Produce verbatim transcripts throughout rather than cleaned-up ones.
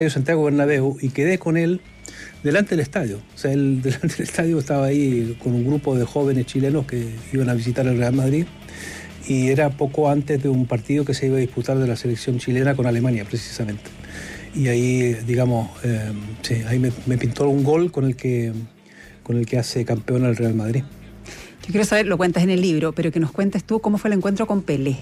Santiago Bernabéu y quedé con él delante del estadio. O sea, él delante del estadio estaba ahí con un grupo de jóvenes chilenos que iban a visitar el Real Madrid y era poco antes de un partido que se iba a disputar de la selección chilena con Alemania, precisamente. Y ahí, digamos, eh, sí, ahí me, me pintó un gol con el que, con el que hace campeón al Real Madrid. Yo quiero saber, lo cuentas en el libro, pero que nos cuentes tú cómo fue el encuentro con Pelé.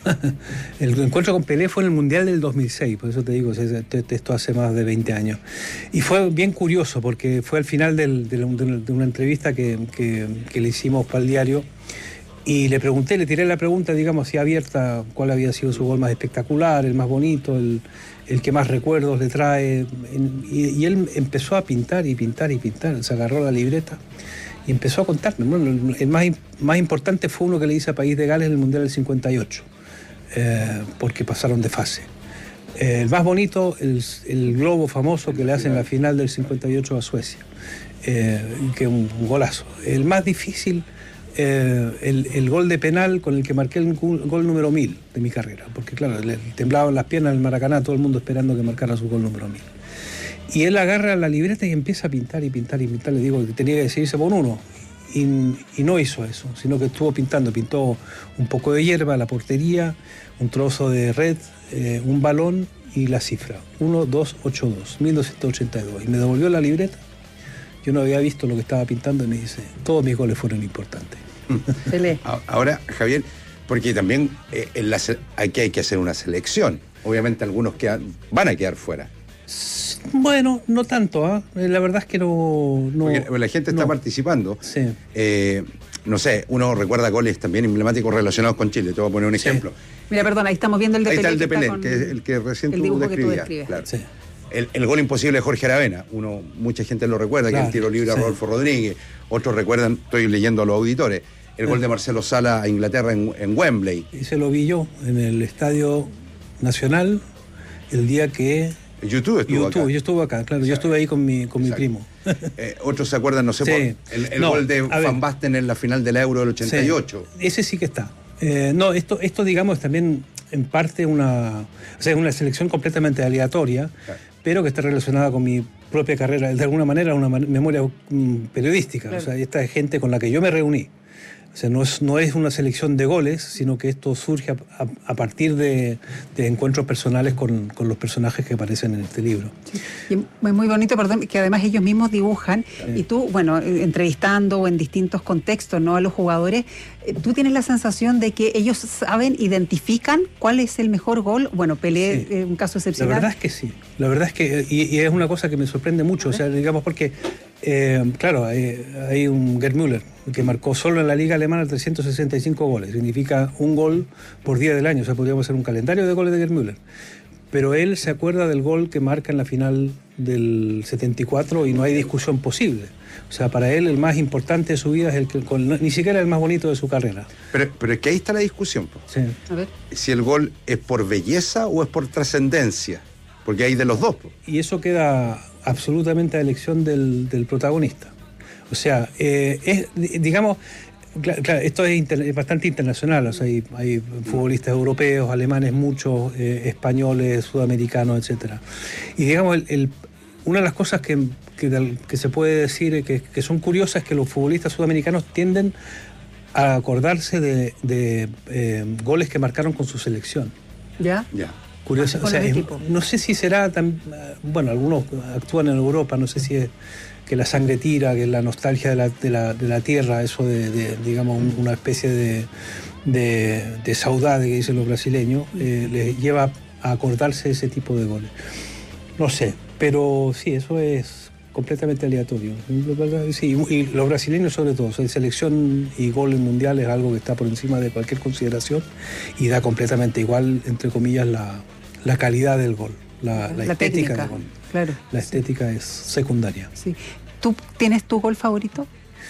El encuentro con Pelé fue en el Mundial del dos mil seis, por eso te digo, esto hace más de veinte años. Y fue bien curioso porque fue al final del, de, de una entrevista que, que, que le hicimos para el diario y le pregunté, le tiré la pregunta, digamos así abierta, cuál había sido su gol más espectacular, el más bonito, el, el que más recuerdos le trae. Y, y él empezó a pintar y pintar y pintar, se agarró la libreta y empezó a contarme. Bueno, el más, más importante fue uno que le hice a País de Gales en el Mundial del cincuenta y ocho. Eh, porque pasaron de fase. Eh, el más bonito, el, el globo famoso que le hacen en la final del cincuenta y ocho a Suecia, eh, que es un, un golazo. El más difícil, eh, el, el gol de penal con el que marqué el gol número mil de mi carrera, porque claro, le temblaban las piernas del Maracaná, todo el mundo esperando que marcara su gol número mil. Y él agarra la libreta y empieza a pintar y pintar y pintar. Le digo que tenía que decidirse por uno. Y, y no hizo eso, sino que estuvo pintando, pintó un poco de hierba, la portería, un trozo de red, eh, un balón y la cifra, mil doscientos ochenta y dos, mil doscientos ochenta y dos. Y me devolvió la libreta, yo no había visto lo que estaba pintando y me dice, todos mis goles fueron importantes. Ahora, Javier, porque también eh, en la, aquí hay que hacer una selección, obviamente algunos quedan, van a quedar fuera. Bueno, no tanto, ¿eh? La verdad es que no... no Porque la gente está no. participando. Sí. Eh, no sé, uno recuerda goles también emblemáticos relacionados con Chile. Te voy a poner un Sí. ejemplo. Mira, perdón, ahí estamos viendo el de ahí Pelé. está el de que Pelé, con que es el que recién el tú dibujo que tú describías. describes. Claro. Sí. El, el gol imposible de Jorge Aravena. Uno, mucha gente lo recuerda, Claro, que el tiro libre a sí. Rodolfo Rodríguez. Otros recuerdan, estoy leyendo a los auditores, el gol de Marcelo Sala a Inglaterra en, en Wembley. Ese lo vi yo en el Estadio Nacional el día que... YouTube estuvo YouTube, acá. yo estuve acá, claro, yo estuve ahí con mi, con mi Exacto. primo. Eh, otros se acuerdan, no sé, Sí. por el, el No, gol de a ver. Van Basten en la final del Euro del ochenta y ocho. Sí, ese sí que está. Eh, no, esto, esto digamos también en parte una, o sea, es una selección completamente aleatoria, Claro. pero que está relacionada con mi propia carrera, de alguna manera una man- memoria mm, periodística. Claro. O sea, esta es gente con la que yo me reuní. O sea, no es, no es una selección de goles, sino que esto surge a, a- a partir de, de encuentros personales con, con los personajes que aparecen en este libro. Y es muy bonito, perdón, que además ellos mismos dibujan y tú, bueno, eh, entrevistando o en distintos contextos, ¿no? A los jugadores, eh, tú tienes la sensación de que ellos saben, identifican cuál es el mejor gol. Bueno, Pelé, Sí. eh, un caso La excepcional. verdad es que sí. La verdad es que, y, y es una cosa que me sorprende mucho, o sea, digamos, porque, eh, claro, hay, hay un Gerd Müller que marcó solo en la Liga Alemana trescientos sesenta y cinco goles, significa un gol por día del año, o sea, podríamos hacer un calendario de goles de Gerd Müller. Pero él se acuerda del gol que marca en la final del setenta y cuatro y no hay discusión posible. O sea, para él el más importante de su vida es el que, con, ni siquiera el más bonito de su carrera. Pero, pero es que ahí está la discusión, po. Sí. A ver. Si el gol es por belleza o es por trascendencia, porque hay de los dos, po. Y eso queda absolutamente a elección del, del protagonista. O sea, eh, es, digamos, claro, claro, esto es, inter, es bastante internacional, o sea, hay, hay futbolistas europeos, alemanes muchos, eh, españoles, sudamericanos, etcétera. Y digamos, el, el, una de las cosas que, que, que se puede decir que, que son curiosas es que los futbolistas sudamericanos tienden a acordarse de, de eh, goles que marcaron con su selección. ¿Ya? Ya. Curiosa, Con o sea, los es- equipos. no sé si será tan, bueno, algunos actúan en Europa, no sé si es que la sangre tira, que la nostalgia de la, de la, de la tierra, eso de, de, digamos, un- una especie de, de, de saudade que dicen los brasileños, eh, les lleva a acordarse ese tipo de goles. No sé, pero sí, eso es completamente aleatorio. La verdad, sí, y los brasileños sobre todo, o sea, selección y gol en mundial es algo que está por encima de cualquier consideración y da completamente igual, entre comillas, la, la calidad del gol, la, la, La estética técnica, del gol. claro. La estética es secundaria. Sí. ¿Tú tienes tu gol favorito?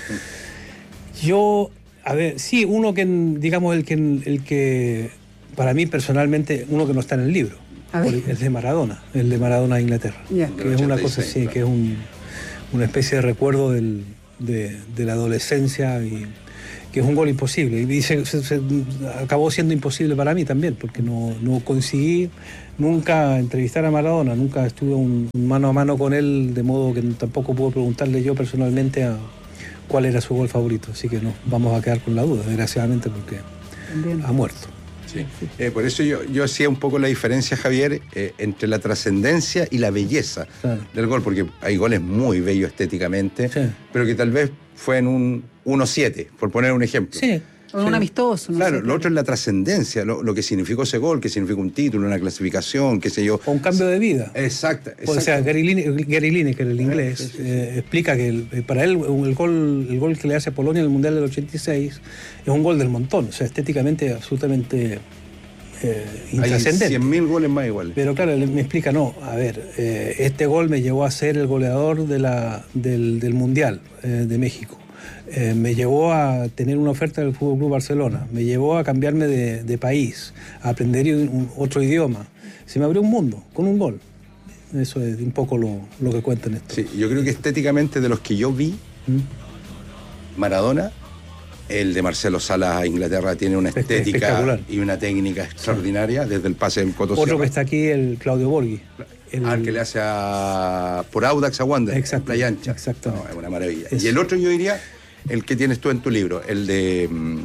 Yo, a ver, sí, uno que, digamos, el que, el que para mí personalmente, uno que no está en el libro, A ver. el de Maradona, el de Maradona a Inglaterra, Ya. que es una cosa así, ochenta y seis, que es un, una especie de recuerdo del, de, de la adolescencia y, que es un gol imposible. Y se, se, se acabó siendo imposible para mí también, porque no, no conseguí nunca entrevistar a Maradona, nunca estuve un, un mano a mano con él, de modo que tampoco puedo preguntarle yo personalmente a cuál era su gol favorito. Así que nos vamos a quedar con la duda, desgraciadamente, porque también ha muerto. Sí. Eh, por eso yo, yo hacía un poco la diferencia, Javier, eh, entre la trascendencia y la belleza claro. del gol, porque hay goles muy bellos estéticamente, sí. pero que tal vez fue en un uno siete, por poner un ejemplo. Sí, o sí. un amistoso. No claro, sé, lo otro es la trascendencia, lo, lo que significó ese gol, que significó un título, una clasificación, qué sé yo. O un cambio de vida. Exacto. O sea, Gary Lineker, el inglés, sí, sí, sí. Eh, explica que el, para él el gol, el gol que le hace a Polonia en el Mundial del ochenta y seis es un gol del montón, o sea, estéticamente absolutamente eh, intrascendente. Hay cien mil goles más iguales. Pero claro, él me explica, no, a ver, eh, este gol me llevó a ser el goleador de la, del, del Mundial eh, de México. Eh, me llevó a tener una oferta del Fútbol Club Barcelona, me llevó a cambiarme de, de país, a aprender un, otro idioma. Se me abrió un mundo con un gol. Eso es un poco lo, lo que cuentan esto. Sí, yo creo que estéticamente de los que yo vi, ¿Mm? Maradona, el de Marcelo Salas a Inglaterra tiene una estética y una técnica extraordinaria, sí. desde el pase del Coto Otro Sierra. que está aquí, el Claudio Borghi. El... Al que le hace a... por Audax a Wander, en Playa Ancha. Exactamente. No, es una maravilla. Eso. Y el otro yo diría, el que tienes tú en tu libro, el de um,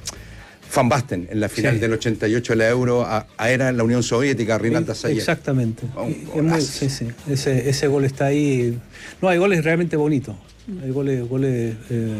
Van Basten, en la final sí. del ochenta y ocho de la Euro, a, a era en la Unión Soviética, Rinaldo Sayed. Exactamente. Oh, muy, sí, sí. Ese, ese gol está ahí. No, hay goles realmente bonitos. Hay goles, goles eh,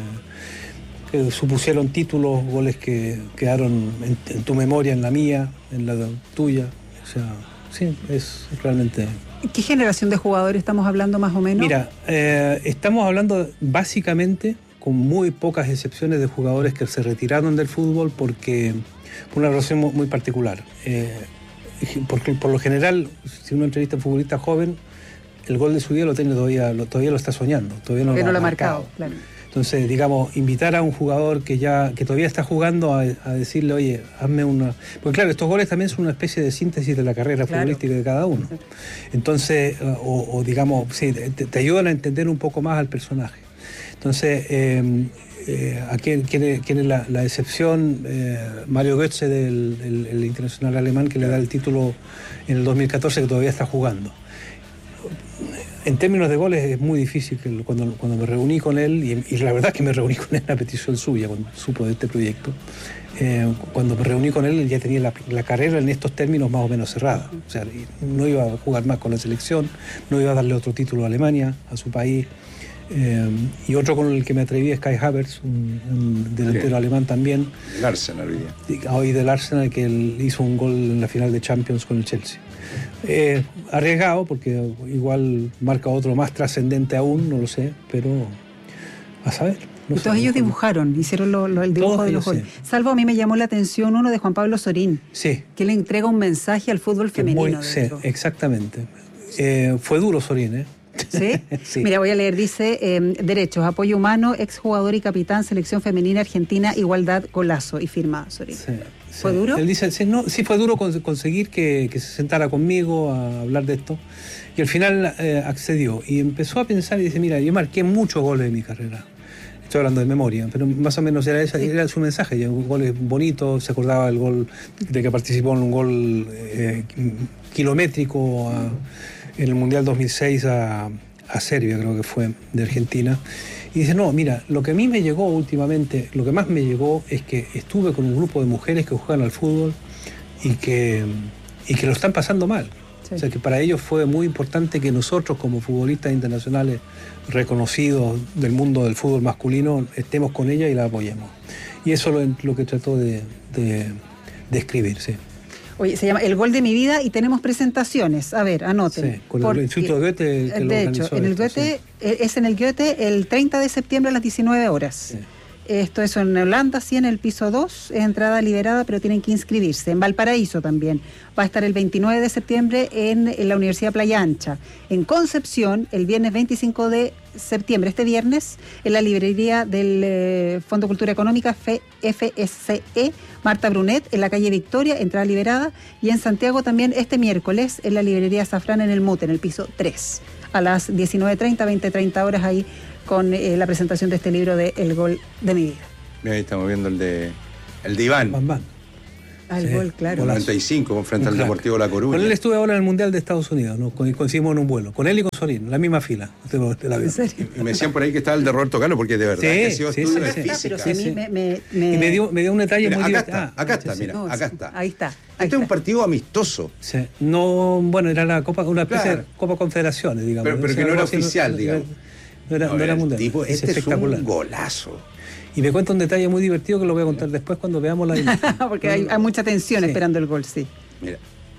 que supusieron títulos, goles que quedaron en, en tu memoria, en la mía, en la tuya. O sea, sí, es realmente... ¿Qué generación de jugadores estamos hablando más o menos? Mira, eh, estamos hablando básicamente, con muy pocas excepciones, de jugadores que se retiraron del fútbol porque por una razón muy particular. Eh, porque por lo general, si uno entrevista a un futbolista joven, el gol de su vida lo tiene todavía, lo, todavía lo está soñando, todavía no, lo, lo ha ha marcado. marcado. Claro. Entonces, digamos, invitar a un jugador que ya que todavía está jugando a, a decirle, oye, hazme una... Porque claro, estos goles también son una especie de síntesis de la carrera claro. futbolística de cada uno. Entonces, o, o digamos, sí, te, te ayudan a entender un poco más al personaje. Entonces, eh, eh, aquí quién es, quién es la, la excepción, eh, Mario Götze, del el, el internacional alemán, que le da el título en el dos mil catorce, que todavía está jugando. En términos de goles es muy difícil que cuando, cuando me reuní con él, y, y la verdad es que me reuní con él a petición suya cuando supo de este proyecto, eh, cuando me reuní con él, él ya tenía la, la carrera en estos términos más o menos cerrada. O sea, no iba a jugar más con la selección, no iba a darle otro título a Alemania, a su país. Eh, y otro con el que me atreví es Kai Havertz, un, un delantero sí. alemán también. El Arsenal hoy día. Hoy del Arsenal, que él hizo un gol en la final de Champions con el Chelsea. Eh, arriesgado, porque igual marca otro más trascendente aún, no lo sé, pero a saber. No y todos ellos dibujaron, hicieron lo, lo, el dibujo todos de los goles. Sí. Salvo a mí me llamó la atención uno de Juan Pablo Sorín, sí. que le entrega un mensaje al fútbol femenino. Muy, sí, exactamente. Eh, fue duro Sorín, ¿eh? ¿Sí? Sí. Mira, voy a leer, dice, eh, derechos, apoyo humano, exjugador y capitán, selección femenina argentina, igualdad, golazo, y firma Sorín. Sí, ¿Fue sí. duro? Él dice, sí, no, sí fue duro conseguir que, que se sentara conmigo a hablar de esto, y al final eh, accedió, y empezó a pensar y dice, mira, yo marqué muchos goles en mi carrera. Estoy hablando de memoria, pero más o menos era, esa, sí. era su mensaje, ya, goles bonitos, se acordaba del gol, de que participó en un gol eh, kilométrico a, en el Mundial dos mil seis a, a Serbia, creo que fue, de Argentina. Y dice, no, mira, lo que a mí me llegó últimamente, lo que más me llegó es que estuve con un grupo de mujeres que juegan al fútbol y que, y que lo están pasando mal. Sí. O sea, que para ellos fue muy importante que nosotros, como futbolistas internacionales reconocidos del mundo del fútbol masculino, estemos con ellas y la apoyemos. Y eso es lo, lo que trató de, de, de escribir, sí. Oye, se llama El Gol de mi Vida y tenemos presentaciones. A ver, anoten. Sí, con el Porque, Instituto Goethe que lo De hecho, en el esto, Goethe, sí. es en el Goethe el treinta de septiembre a las diecinueve horas. Sí. Esto es en Holanda, sí, en el piso dos, es entrada liberada, pero tienen que inscribirse. En Valparaíso también. Va a estar el veintinueve de septiembre en, en la Universidad Playa Ancha. En Concepción, el viernes veinticinco de septiembre, este viernes, en la librería del eh, Fondo Cultura Económica F S E, Marta Brunet, en la calle Victoria, entrada liberada. Y en Santiago también este miércoles, en la librería Safrán, en el Mute, en el piso tres. A las diecinueve treinta, veinte treinta horas ahí, con eh, la presentación de este libro de El Gol de mi Vida. Mira, ahí estamos viendo el de el de Iván. Van, van. Al Sí, gol, claro. noventa y cinco frente al Deportivo La Coruña. Con él estuve ahora en el Mundial de Estados Unidos, ¿no? Coincidimos en un vuelo. Con él y con Sorín, la misma fila. De la ¿En serio? Y me decían por ahí que estaba el de Roberto Carlos, porque de verdad Sí, que ha sido sí, estudio sí, de sí. Está, física. pero si a mí Sí. me, me, me- Y me dio, me dio un detalle Mira, muy acá divertido. está, acá está, sí, mira, No, acá sí, está. Ahí está. ahí Este es un está. partido amistoso. sí. No, bueno, era la Copa, una especie Claro. de Copa Confederaciones, digamos. Pero- pero O sea, que no era algo así, oficial, no, digamos. No era, No, no era era el mundial. tipo, Es este es espectacular. un golazo. Y me cuenta un detalle muy divertido que lo voy a contar después cuando veamos la imagen. Porque hay, hay mucha tensión Sí. esperando el gol, sí. Mira.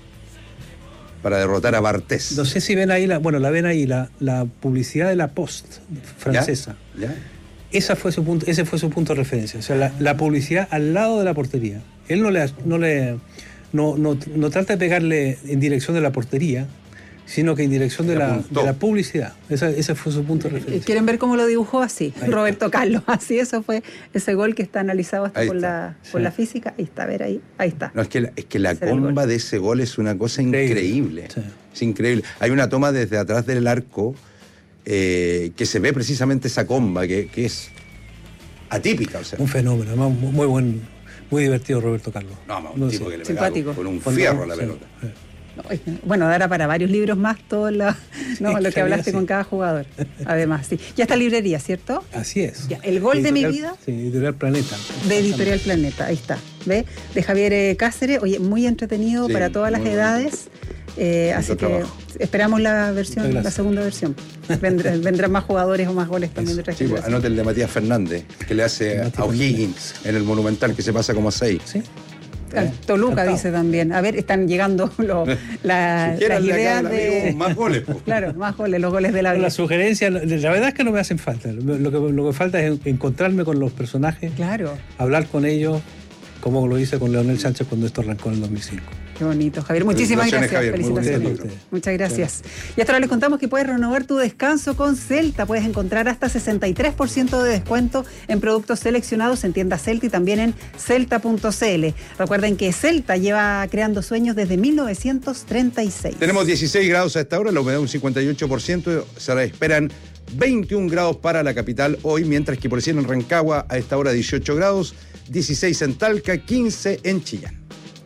Para derrotar a Bartés. No sé si ven ahí, la, bueno, la ven ahí, la, la publicidad de la Post francesa. ¿Ya? ¿Ya? Esa fue su punto, ese fue su punto de referencia. O sea, la, la publicidad al lado de la portería. Él no le, no le no, no, no trata de pegarle en dirección de la portería, sino que en dirección de Le la, apuntó. de la publicidad. Esa, ese fue su punto de Eh, referencia. ¿Quieren ver cómo lo dibujó así? Ahí Roberto Carlos, así eso fue ese gol que está analizado hasta Ahí por está. la, por Sí. la física. Ahí está, a ver ahí, ahí está. No, es que la, es que la Ese era el comba gol. de ese gol es una cosa Increíble. increíble. Sí. Es increíble. Hay una toma desde atrás del arco eh, que se ve precisamente esa comba, que, que es atípica. O sea, Un fenómeno, además, muy muy buen, muy divertido Roberto Carlos. no, no, un No tipo sé. que le Simpático. pegaba con un Cuando- fierro a la sí, pelota. sí. No, es- bueno, dará para varios libros más todo lo, no, lo que calidad, hablaste sí. con cada jugador. Además, sí. Ya está librería, ¿cierto? Así es. Ya, el gol de mi Editorial- vida. Sí, Editorial Planeta. De Editorial Planeta, ahí está. ¿Ve? De Javier eh, Cáceres, oye, muy entretenido Sí, para todas las muy edades. Eh, así que trabajo. esperamos la versión, Muchas la gracias. segunda versión. Vendrán, vendrán más jugadores o más goles también de otra Sí, pues, generación. anote el de Matías Fernández, que le hace Matías a O'Higgins en el Monumental, que se pasa como a seis. Sí. Al Toluca Encantado. dice también. A ver, están llegando lo- la- Si quieren, las le acaba ideas el amigo de. más goles. po. Claro, más goles, los goles de la La vida. sugerencia, la la verdad es que no me hacen falta. Lo que, lo que falta es encontrarme con los personajes, Claro, hablar con ellos, como lo hice con Leonel Sánchez cuando esto arrancó en el dos mil cinco. qué bonito. Javier, muchísimas Felicitaciones, gracias. Javier, muy bonito Felicitaciones. libro. Muchas gracias. Y hasta ahora les contamos que puedes renovar tu descanso con Celta. Puedes encontrar hasta sesenta y tres por ciento de descuento en productos seleccionados en tiendas Celta y también en celta punto c l. Recuerden que Celta lleva creando sueños desde mil novecientos treinta y seis. Tenemos dieciséis grados a esta hora, la humedad un cincuenta y ocho por ciento, se esperan veintiún grados para la capital hoy, mientras que por decir en Rancagua a esta hora dieciocho grados, dieciséis en Talca, quince en Chillán.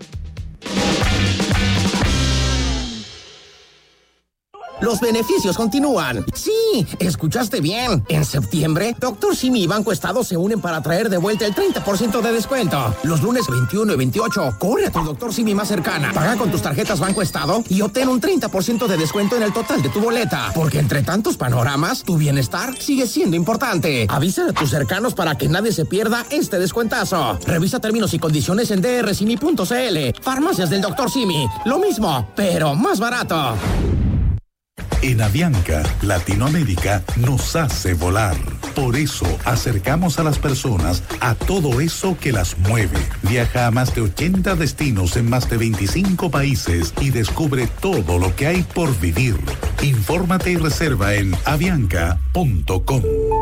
Los beneficios continúan. Sí, escuchaste bien. En septiembre, Doctor Simi y Banco Estado se unen para traer de vuelta el treinta por ciento de descuento. Los lunes veintiuno y veintiocho, corre a tu Doctor Simi más cercana. Paga con tus tarjetas Banco Estado y obtén un treinta por ciento de descuento en el total de tu boleta. Porque entre tantos panoramas, tu bienestar sigue siendo importante. Avisa a tus cercanos para que nadie se pierda este descuentazo. Revisa términos y condiciones en d r simi punto c l. Farmacias del Doctor Simi. Lo mismo, pero más barato. En Avianca, Latinoamérica nos hace volar. Por eso acercamos a las personas a todo eso que las mueve. Viaja a más de ochenta destinos en más de veinticinco países y descubre todo lo que hay por vivir. Infórmate y reserva en avianca punto com.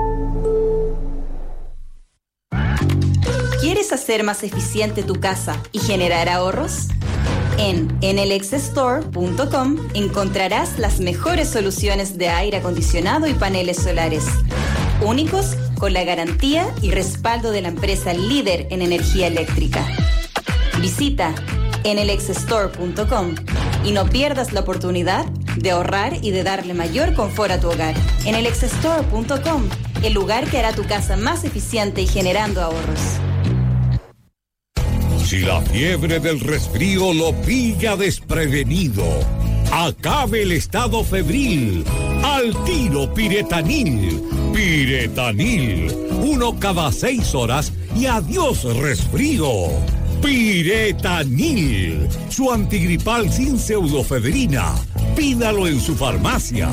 ¿Quieres hacer más eficiente tu casa y generar ahorros? En enelex store punto com encontrarás las mejores soluciones de aire acondicionado y paneles solares, únicos con la garantía y respaldo de la empresa líder en energía eléctrica. Visita enelex store punto com y no pierdas la oportunidad de ahorrar y de darle mayor confort a tu hogar. enelex store punto com, el lugar que hará tu casa más eficiente y generando ahorros. Si la fiebre del resfrío lo pilla desprevenido, acabe el estado febril. Al tiro Piretanil. Piretanil. Uno cada seis horas y adiós resfrío. Piretanil. Su antigripal sin pseudofedrina. Pídalo en su farmacia.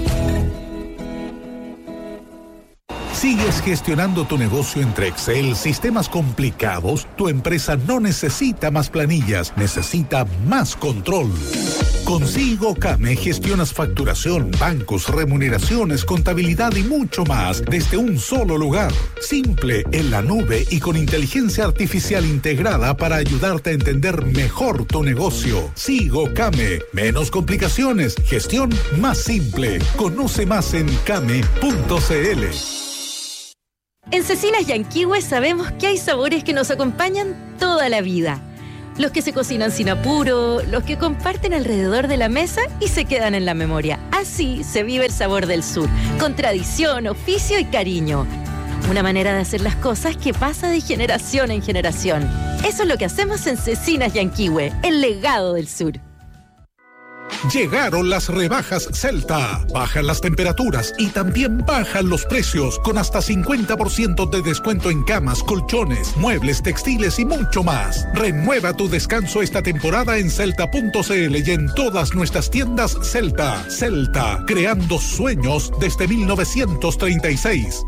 ¿Sigues gestionando tu negocio entre Excel, sistemas complicados? Tu empresa no necesita más planillas, necesita más control. Con SigoCame gestionas facturación, bancos, remuneraciones, contabilidad y mucho más desde un solo lugar. Simple, en la nube y con inteligencia artificial integrada para ayudarte a entender mejor tu negocio. SigoCame. Menos complicaciones, gestión más simple. Conoce más en came punto c l. En Cecinas Yanquihue sabemos que hay sabores que nos acompañan toda la vida. Los que se cocinan sin apuro, los que comparten alrededor de la mesa y se quedan en la memoria. Así se vive el sabor del sur, con tradición, oficio y cariño. Una manera de hacer las cosas que pasa de generación en generación. Eso es lo que hacemos en Cecinas Yanquihue, el legado del sur. Llegaron las rebajas Celta. Bajan las temperaturas y también bajan los precios con hasta cincuenta por ciento de descuento en camas, colchones, muebles, textiles y mucho más. Renueva tu descanso esta temporada en celta punto c l y en todas nuestras tiendas Celta. Celta, creando sueños desde mil novecientos treinta y seis.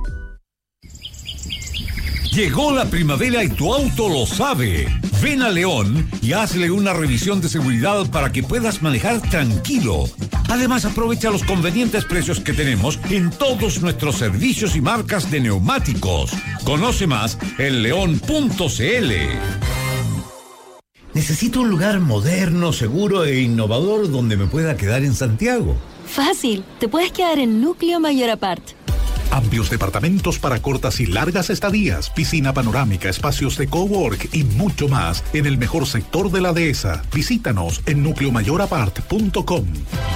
Llegó la primavera y tu auto lo sabe. Ven a León y hazle una revisión de seguridad para que puedas manejar tranquilo. Además, aprovecha los convenientes precios que tenemos en todos nuestros servicios y marcas de neumáticos. Conoce más en león punto c l. Necesito un lugar moderno, seguro e innovador donde me pueda quedar en Santiago. Fácil, te puedes quedar en Núcleo Mayor Apart. Amplios departamentos para cortas y largas estadías, piscina panorámica, espacios de cowork y mucho más en el mejor sector de la dehesa. Visítanos en núcleo mayor apart punto com.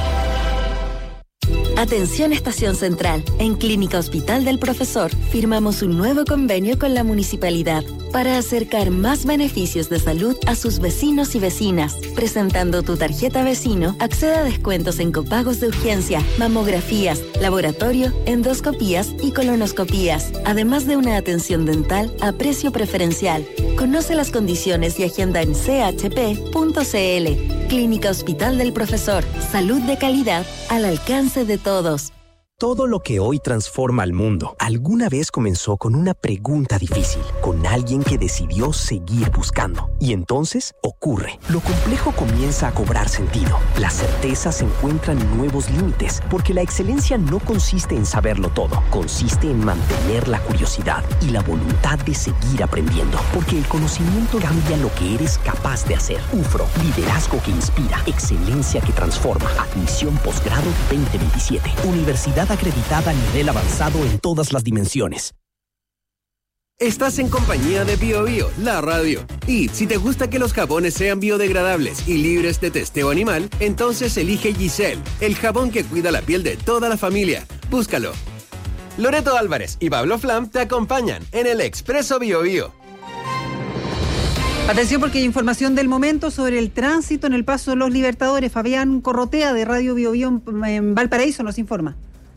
Atención Estación Central. En Clínica Hospital del Profesor firmamos un nuevo convenio con la municipalidad para acercar más beneficios de salud a sus vecinos y vecinas. Presentando tu tarjeta vecino, accede a descuentos en copagos de urgencia, mamografías, laboratorio, endoscopías y colonoscopías, además de una atención dental a precio preferencial. Conoce las condiciones y agenda en c h p punto c l. Clínica Hospital del Profesor. Salud de calidad al alcance de todos. Todo lo que hoy transforma al mundo, alguna vez comenzó con una pregunta difícil, con alguien que decidió seguir buscando. Y entonces ocurre. Lo complejo comienza a cobrar sentido. La certeza se encuentra en nuevos límites, porque la excelencia no consiste en saberlo todo, consiste en mantener la curiosidad y la voluntad de seguir aprendiendo, porque el conocimiento cambia lo que eres capaz de hacer. U F R O, liderazgo que inspira, excelencia que transforma. Admisión posgrado veinte veintisiete. Universidad acreditada a nivel avanzado en todas las dimensiones. Estás en compañía de BioBio, la radio. Y si te gusta que los jabones sean biodegradables y libres de testeo animal, entonces elige Giselle, el jabón que cuida la piel de toda la familia. Búscalo. Loreto Álvarez y Pablo Flam te acompañan en el Expreso BioBio. Atención, porque hay información del momento sobre el tránsito en el Paso de los Libertadores. Fabián Corrotea de Radio BioBio en Valparaíso nos informa.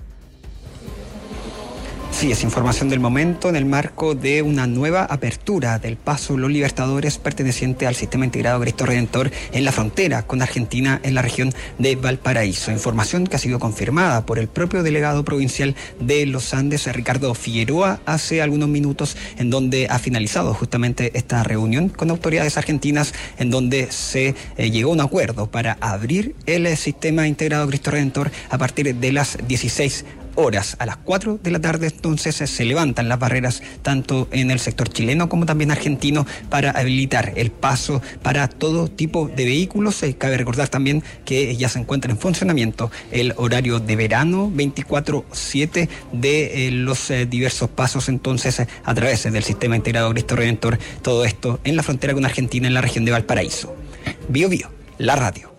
Sí, es información del momento en el marco de una nueva apertura del Paso Los Libertadores perteneciente al Sistema Integrado Cristo Redentor en la frontera con Argentina en la región de Valparaíso. Información que ha sido confirmada por el propio delegado provincial de los Andes, Ricardo Figueroa, hace algunos minutos, en donde ha finalizado justamente esta reunión con autoridades argentinas, en donde se eh, llegó a un acuerdo para abrir el eh, Sistema Integrado Cristo Redentor a partir de las dieciséis horas. A las cuatro de la tarde entonces se levantan las barreras tanto en el sector chileno como también argentino para habilitar el paso para todo tipo de vehículos. Eh, cabe recordar también que ya se encuentra en funcionamiento el horario de verano veinticuatro siete de eh, los eh, diversos pasos entonces eh, a través eh, del Sistema Integrado Cristo Redentor, todo esto en la frontera con Argentina en la región de Valparaíso. Bio Bio, la radio.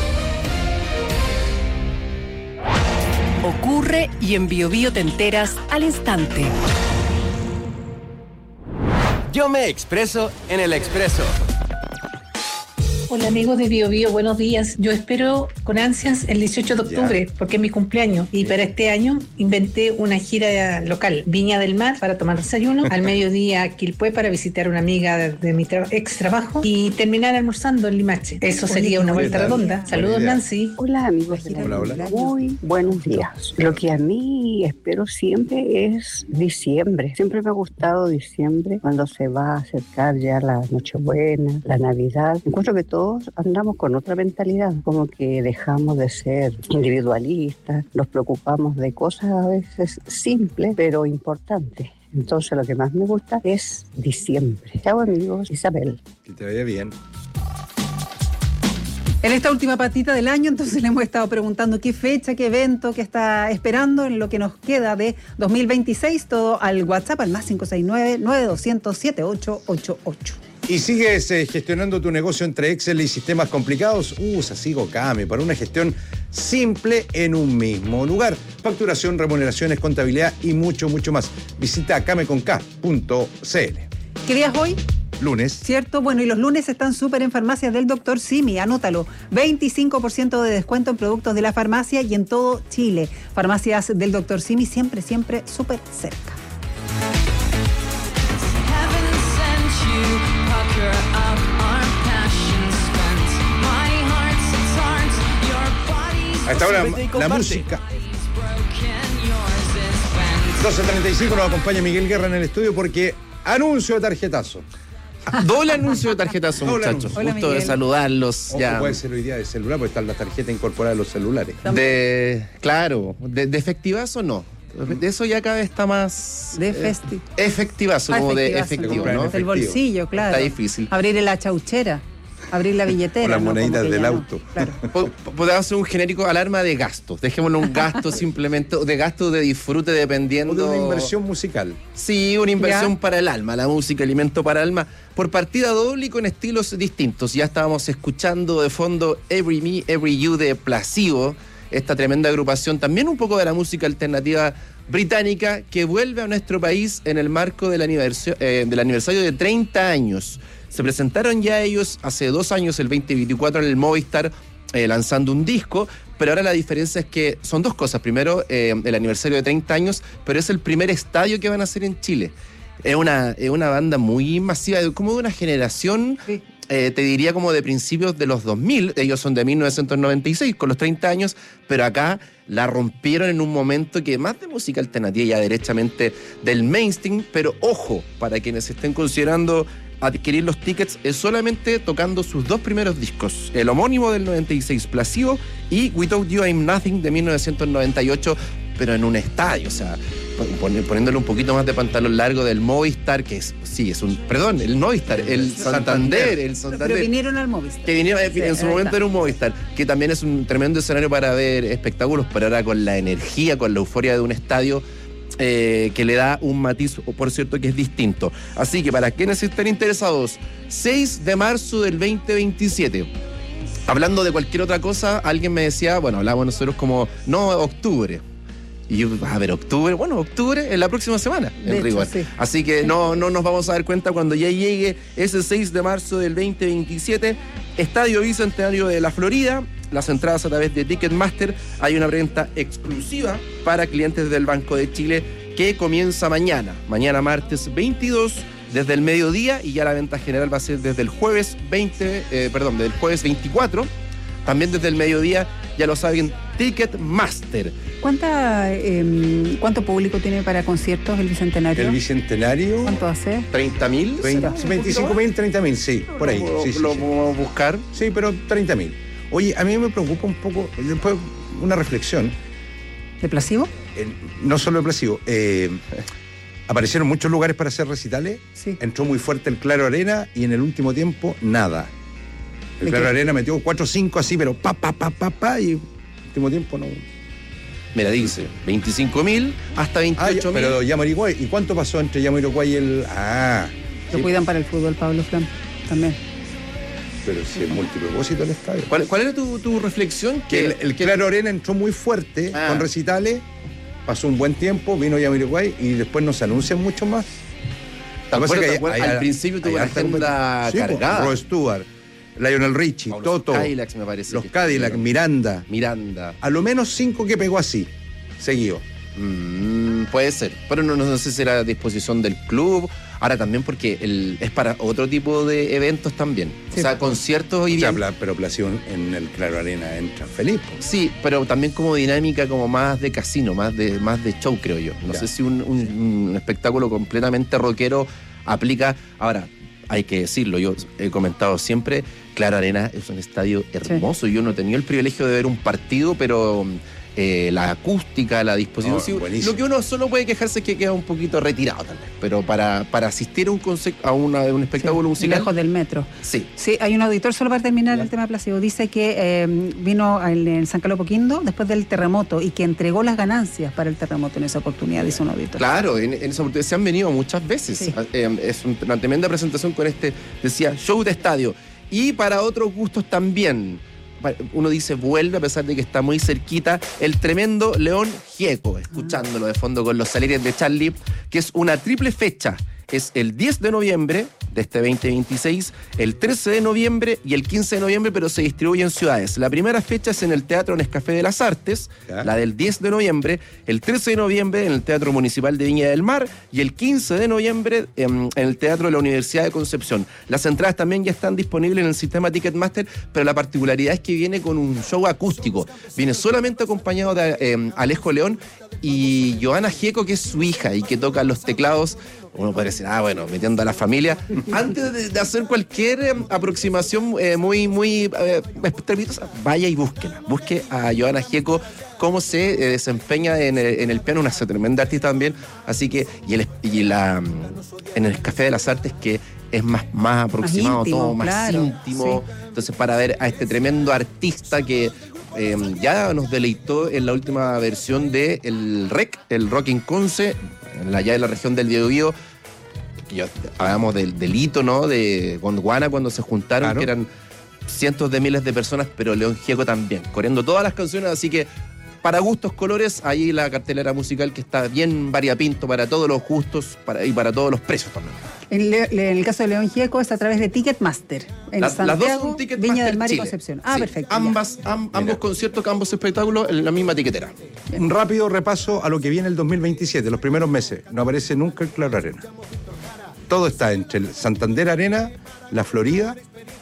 Ocurre y en BioBio te enteras al instante. Yo me expreso en el Expreso. Hola amigos de BioBio, buenos días. Yo espero con ansias el dieciocho de octubre, ya, porque es mi cumpleaños. Y para este año inventé una gira local. Viña del Mar para tomar desayuno. Al mediodía Quilpué para visitar a una amiga de, de mi tra- ex trabajo. Y terminar almorzando en Limache. Eso sería una vuelta redonda. Saludos, Nancy. Hola amigos de la hola, hola. Muy buenos días. Lo que a mí espero siempre es diciembre. Siempre me ha gustado diciembre, cuando se va a acercar ya la Nochebuena, la Navidad. Encuentro que todo Todos andamos con otra mentalidad, como que dejamos de ser individualistas, nos preocupamos de cosas a veces simples pero importantes. Entonces lo que más me gusta es diciembre. Chao amigos, Isabel. Que te vaya bien. En esta última patita del año, entonces le hemos estado preguntando qué fecha, qué evento, qué está esperando en lo que nos queda de dos mil veintiséis, todo al WhatsApp, al más cinco seis nueve, nueve dos cero cero, siete ocho ocho ocho. ¿Y sigues eh, gestionando tu negocio entre Excel y sistemas complicados? Usa Sigocame para una gestión simple en un mismo lugar. Facturación, remuneraciones, contabilidad y mucho, mucho más. Visita cameconk punto cl. ¿Qué día es hoy? Lunes. ¿Cierto? Bueno, y los lunes están súper en farmacias del doctor Simi, anótalo. veinticinco por ciento de descuento en productos de la farmacia y en todo Chile. Farmacias del doctor Simi siempre, siempre súper cerca. A esta hora, la música. doce treinta y cinco nos acompaña Miguel Guerra en el estudio porque anuncio de tarjetazo. Doble anuncio de tarjetazo, Doble muchachos. anuncio. Hola, Gusto de Miguel. saludarlos. Ojo, ya. puede ser hoy día de celular porque están las tarjetas incorporadas a los celulares. De, claro, de, de efectivazo no. De eso ya cada vez está más... De eh, festi. efectivazo, Ah, como de efectivazo. efectivo, Comprar en ¿no? efectivo. Del bolsillo, claro. Está difícil. Abrir la chauchera, abrir la billetera. O las ¿no? moneditas Como que del ya no. auto. Claro. Po- Podemos hacer un genérico alarma de gastos. Dejémoslo un gasto simplemente, de gasto de disfrute dependiendo... O de una inversión musical. Sí, una inversión Ya. para el alma, la música, alimento para el alma, por partida doble y con estilos distintos. Ya estábamos escuchando de fondo Every Me, Every You de Placebo, esta tremenda agrupación, también un poco de la música alternativa británica, que vuelve a nuestro país en el marco del aniversario, eh, del aniversario de treinta años. Se presentaron ya ellos hace dos años, el veinte veinticuatro, en el Movistar, eh, lanzando un disco, pero ahora la diferencia es que son dos cosas. Primero, eh, el aniversario de treinta años, pero es el primer estadio que van a hacer en Chile. Es una, es una banda muy masiva, como de una generación, Sí. eh, te diría como de principios de los dos mil. Ellos son de mil novecientos noventa y seis, con los treinta años, pero acá la rompieron en un momento que más de música alternativa, ya derechamente del mainstream, pero ojo, para quienes estén considerando adquirir los tickets, es solamente tocando sus dos primeros discos, el homónimo del noventa y seis, Placebo, y Without You I'm Nothing de mil novecientos noventa y ocho, pero en un estadio, o sea, pon- poniéndole un poquito más de pantalón largo del Movistar, que es, sí, es un, perdón, el Movistar, el Santander, el Santander. Pero vinieron al Movistar. Que vinieron, en Sí, su ahí momento está. era un Movistar, que también es un tremendo escenario para ver espectáculos, pero ahora con la energía, con la euforia de un estadio, eh, que le da un matiz, por cierto, que es distinto. Así que para quienes estén interesados, seis de marzo del veinte veintisiete. Hablando de cualquier otra cosa, alguien me decía, bueno, hablábamos nosotros como, no, octubre. Y yo, a ver, octubre, bueno, octubre es la próxima semana, De en hecho, rigor. sí. Así que no, no nos vamos a dar cuenta cuando ya llegue ese seis de marzo del veinte veintisiete, Estadio Bicentenario de la Florida. Las entradas a través de Ticketmaster. Hay una preventa exclusiva para clientes del Banco de Chile que comienza mañana, mañana martes veintidós, desde el mediodía, y ya la venta general va a ser desde el jueves veinte, eh, perdón, desde el jueves veinticuatro, también desde el mediodía, ya lo saben, Ticketmaster. ¿Cuánta, eh, ¿Cuánto público tiene para conciertos el Bicentenario? El Bicentenario. ¿Cuánto hace? ¿treinta mil? veinticinco mil, treinta mil, sí, por ahí. Lo, Sí, sí, lo sí. podemos buscar. Sí, pero treinta mil. Oye, a mí me preocupa un poco, después una reflexión. ¿De Placebo? Eh, no solo de Placebo. Eh, aparecieron muchos lugares para hacer recitales. Sí. Entró muy fuerte el Claro Arena y en el último tiempo, nada. El ¿De Claro qué? Arena metió cuatro o cinco así, pero pa, pa, pa, pa, pa, y en el último tiempo no. Mira, dice veinticinco mil hasta Ah, veintiocho ya, mil. pero Yamaricuay, ¿y cuánto pasó entre Yamaricuay y el...? Ah, Lo sí, cuidan para el fútbol, Pablo Flam, también. pero si es multipropósito el estadio. ¿Cuál, cuál era tu, tu reflexión? Que el, el que- Claro Arena entró muy fuerte Ah. con recitales, pasó un buen tiempo, vino Yamaricuay y después no se anuncian mucho más. ¿Te Lo que pasa acuerdas? es que ¿Te hay- acuerdas? hay- Al principio tuvo hay una harta agenda competencia. Sí, pues, cargada. Rod Stewart, Lionel Richie, Los Toto, Cadillacs, me parece. los que Cadillac, estuvieron. Miranda. Miranda. A lo menos cinco que pegó así, seguido. Mm, puede ser, pero no, no sé si era a disposición del club. Ahora también porque el, es para otro tipo de eventos también. Sí. O sea, conciertos y O sea, bien. Pla- pero Plación en el Claro Arena entra feliz. po. Sí, pero también como dinámica como más de casino, más de, más de show, creo yo. No Ya. sé si un, un- un espectáculo completamente rockero aplica. Ahora, hay que decirlo, yo he comentado siempre, Claro Arena es un estadio hermoso. Yo no he tenido el privilegio de ver un partido, pero eh, la acústica, la disposición. Oh, sí, lo que uno solo puede quejarse es que queda un poquito retirado tal vez, pero para, para asistir a un, concept, a, una, a un espectáculo sí, musical... lejos del metro. Sí. Sí, hay un auditor, solo para terminar ¿Ya? el tema de Placebo, dice que eh, vino en, en San Carlos Apoquindo después del terremoto y que entregó las ganancias para el terremoto en esa oportunidad, dice un auditor. Claro, en, en esa oportunidad se han venido muchas veces. Sí. Eh, es una tremenda presentación con este, decía, show de estadio. Y para otros gustos también. Uno dice vuelve a pesar de que está muy cerquita el tremendo León Gieco, escuchándolo de fondo con los Salitres de Charlie, que es una triple fecha. Es el diez de noviembre de este veinte veintiséis, el trece de noviembre y el quince de noviembre, pero se distribuye en ciudades. La primera fecha es en el Teatro Nescafé de las Artes, ¿Ya? la del diez de noviembre, el trece de noviembre en el Teatro Municipal de Viña del Mar y el quince de noviembre en, en el Teatro de la Universidad de Concepción. Las entradas también ya están disponibles en el sistema Ticketmaster, pero la particularidad es que viene con un show acústico. Viene solamente acompañado de eh, Alejo León y Joana Gieco, que es su hija y que toca los teclados. Uno puede decir, ah, bueno, metiendo a la familia. Antes de, de hacer cualquier eh, aproximación eh, muy, muy eh, estrepitosa, vaya y búsquela. Busque a Joana Gieco, cómo se eh, desempeña en el, en el piano, una tremenda artista también. Así que, y, el, y la, en el Café de las Artes, que es más, más aproximado, más íntimo, todo más claro, íntimo. Sí. Entonces, para ver a este tremendo artista que eh, ya nos deleitó en la última versión de el R E C, el Rock in Conce, allá en la región del Biobío, que hablamos del, del hito, ¿no? De Gondwana cuando se juntaron, claro. que eran cientos de miles de personas, pero León Gieco también, corriendo todas las canciones, así que para gustos colores, ahí la cartelera musical que está bien variapinto para todos los gustos para, y para todos los precios también. En, Le, en el caso de León Gieco es a través de Ticketmaster, en la, Santiago, las dos son Ticketmaster Viña del Mar Chile. Y Concepción. Ah, sí, perfecto. Ambas, am, ambos conciertos, ambos espectáculos en la misma tiquetera. Bien. Un rápido repaso a lo que viene el dos mil veintisiete, los primeros meses. No aparece nunca el Claro Arena. Todo está entre el Santander Arena, la Florida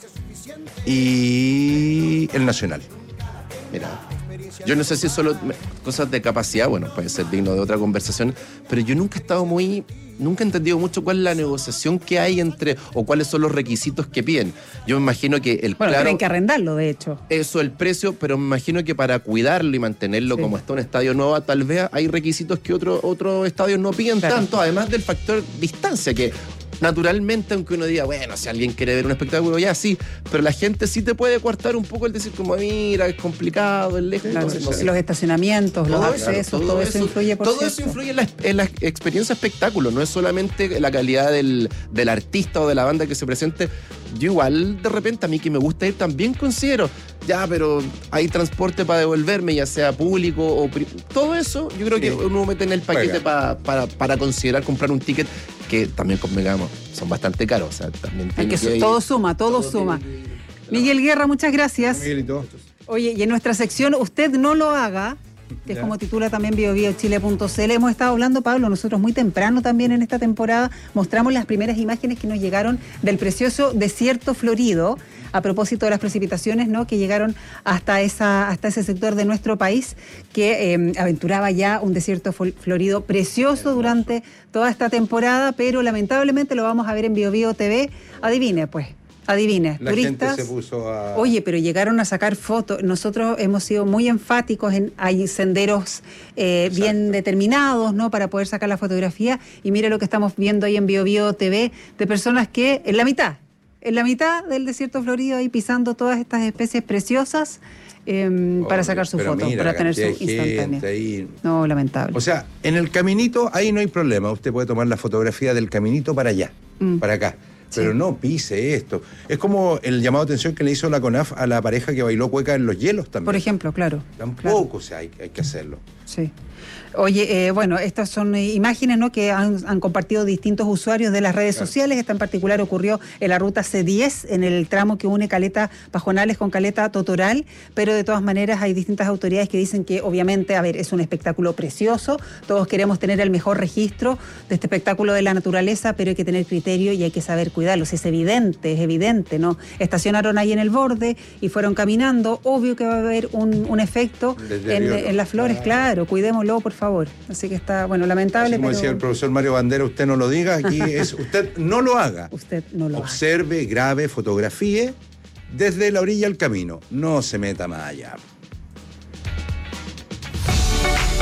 y el Nacional. Mira, yo no sé si solo cosas de capacidad, bueno, puede ser digno de otra conversación, pero yo nunca he estado muy... Nunca he entendido mucho cuál es la negociación que hay entre, o cuáles son los requisitos que piden. Yo me imagino que el bueno, claro... tienen que arrendarlo, de hecho. Eso, el precio, pero me imagino que para cuidarlo y mantenerlo sí. como está un estadio nuevo, tal vez hay requisitos que otros otro estadios no piden claro. tanto, además del factor distancia, que naturalmente, aunque uno diga, bueno, si alguien quiere ver un espectáculo, ya sí, pero la gente sí te puede coartar un poco el decir como, mira, es complicado, es lejos. Claro, no sé. Los estacionamientos, todo los accesos, claro, todo, todo eso, eso influye por Todo cierto. eso influye en la, en la experiencia espectáculo, no es solamente la calidad del, del artista o de la banda que se presente. Yo igual, de repente, a mí que me gusta ir también considero, ya, pero hay transporte para devolverme, ya sea público o pri- todo eso, yo creo sí. que uno mete en el paquete pa, para, para considerar comprar un ticket que también, convengamos, son bastante caros. O sea, también que que todo suma, todo, todo suma. Que, Miguel Guerra, muchas gracias. Miguelito. Oye, y en nuestra sección, usted no lo haga, que ya. es como titula también bio bio chile punto c l. Hemos estado hablando, Pablo, nosotros muy temprano también en esta temporada, mostramos las primeras imágenes que nos llegaron del precioso desierto florido, a propósito de las precipitaciones, ¿no? que llegaron hasta esa hasta ese sector de nuestro país que eh, aventuraba ya un desierto florido precioso durante toda esta temporada, pero lamentablemente lo vamos a ver en Bio Bio T V. Adivine, pues. Adivine, la turistas. Gente se puso a... Oye, pero llegaron a sacar fotos. Nosotros hemos sido muy enfáticos en hay senderos eh, bien determinados, ¿no? Para poder sacar la fotografía. Y mire lo que estamos viendo ahí en Bio Bio T V de personas que en la mitad, en la mitad del desierto florido, ahí pisando todas estas especies preciosas eh, oh, para sacar su foto, mira, para tener su instantánea. Ahí. No, lamentable. O sea, en el caminito ahí no hay problema. Usted puede tomar la fotografía del caminito para allá, mm. para acá. Pero sí. no pise esto. Es como el llamado de atención que le hizo la CONAF a la pareja que bailó cueca en los hielos también. Por ejemplo, claro. Tampoco claro. o sea, hay, hay que hacerlo. Sí. Oye, eh, bueno, estas son eh, imágenes, ¿no? que han, han compartido distintos usuarios de las redes claro. sociales. Esta en particular ocurrió en la ruta C diez, en el tramo que une Caleta Pajonales con Caleta Totoral, pero de todas maneras hay distintas autoridades que dicen que obviamente, a ver, es un espectáculo precioso, todos queremos tener el mejor registro de este espectáculo de la naturaleza, pero hay que tener criterio y hay que saber cuidarlos. Es evidente, es evidente, ¿no? Estacionaron ahí en el borde y fueron caminando, obvio que va a haber un, un efecto en, en las flores, claro, cuidémoslo, por favor. Así que está, bueno, lamentable. Como pero... decía el profesor Mario Bandera, usted no lo diga, aquí es usted no lo haga. Usted no lo Observe, haga. grabe, fotografíe desde la orilla al camino. No se meta más allá.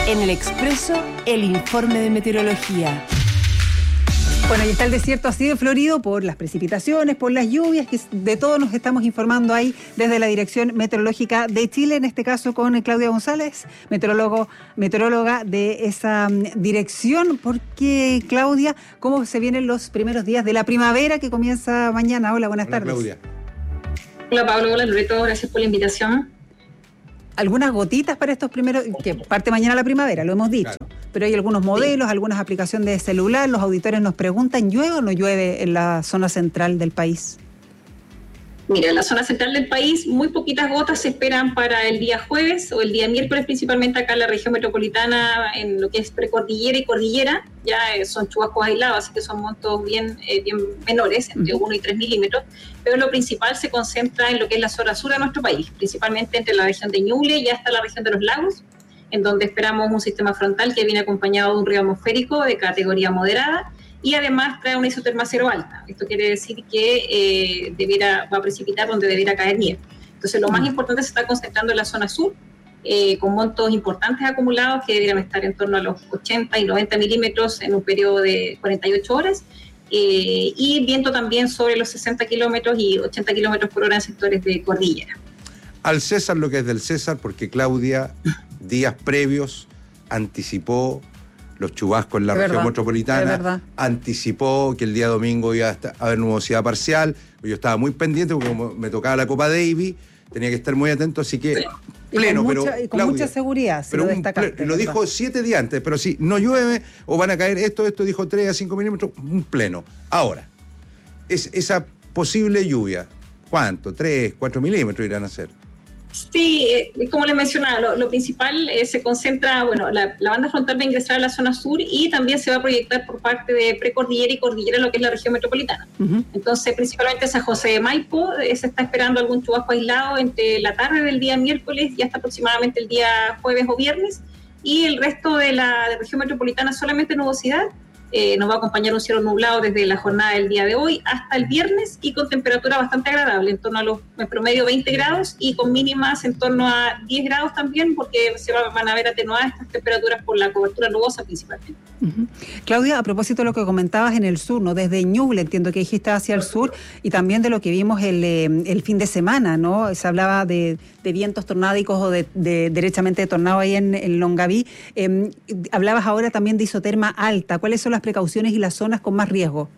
En el Expreso, el informe de meteorología. Bueno, y está el desierto así de florido por las precipitaciones, por las lluvias, que de todo nos estamos informando ahí desde la Dirección Meteorológica de Chile, en este caso con Claudia González, meteorólogo, meteoróloga de esa um, dirección. Porque, Claudia, ¿cómo se vienen los primeros días de la primavera que comienza mañana? Hola, buenas Hola, tardes. Claudia. Hola, Pablo. Hola, Loreto. Gracias por la invitación. Algunas gotitas para estos primeros, que parte mañana la primavera, lo hemos dicho, claro. Pero hay algunos modelos, sí. Algunas aplicaciones de celular. Los auditores nos preguntan, ¿llueve o no llueve en la zona central del país? Mira, en la zona central del país muy poquitas gotas se esperan para el día jueves o el día miércoles, principalmente acá en la región metropolitana, en lo que es precordillera y cordillera. Ya eh, son chubascos aislados, así que son montos bien, eh, bien menores, entre uno y tres milímetros. Pero lo principal se concentra en lo que es la zona sur de nuestro país, principalmente entre la región de Ñuble y hasta la región de los lagos, en donde esperamos un sistema frontal que viene acompañado de un río atmosférico de categoría moderada, y además trae una isoterma cero alta. Esto quiere decir que eh, debiera, va a precipitar donde debiera caer nieve. Entonces, lo más importante se está concentrando en la zona sur, eh, con montos importantes acumulados que deberían estar en torno a los ochenta y noventa milímetros en un periodo de cuarenta y ocho horas, eh, y viento también sobre los sesenta kilómetros y ochenta kilómetros por hora en sectores de cordillera. Al César lo que es del César, porque Claudia, días previos, anticipó los chubascos en la de región verdad, metropolitana, anticipó que el día domingo iba a haber nubosidad parcial. Yo estaba muy pendiente porque como me tocaba la Copa Davis, tenía que estar muy atento, así que pleno, y con pero mucha, y con Claudia, mucha seguridad, si pero lo un destacaste. Pleno, lo dijo siete días antes, pero si no llueve o van a caer esto, esto dijo tres a cinco milímetros, un pleno. Ahora, es, esa posible lluvia, ¿cuánto? tres, cuatro milímetros irán a ser. Sí, eh, como les mencionaba, lo, lo principal eh, se concentra, bueno, la, la banda frontal va a ingresar a la zona sur y también se va a proyectar por parte de precordillera y cordillera lo que es la región metropolitana. Uh-huh. Entonces, principalmente San José de Maipo, eh, se está esperando algún chubasco aislado entre la tarde del día miércoles y hasta aproximadamente el día jueves o viernes, y el resto de la de región metropolitana solamente nubosidad. Eh, nos va a acompañar un cielo nublado desde la jornada del día de hoy hasta el viernes, y con temperatura bastante agradable, en torno a los, en promedio veinte grados, y con mínimas en torno a diez grados también, porque se va, van a ver atenuadas estas temperaturas por la cobertura nubosa principalmente. Uh-huh. Claudia, a propósito de lo que comentabas en el sur, ¿no? Desde Ñuble, entiendo que dijiste hacia el sur, y también de lo que vimos el, eh, el fin de semana, ¿no? Se hablaba de, de vientos tornádicos o de, de derechamente de tornado ahí en, en Longaví. Eh, hablabas ahora también de isoterma alta. ¿Cuáles son las precauciones y las zonas con más riesgo?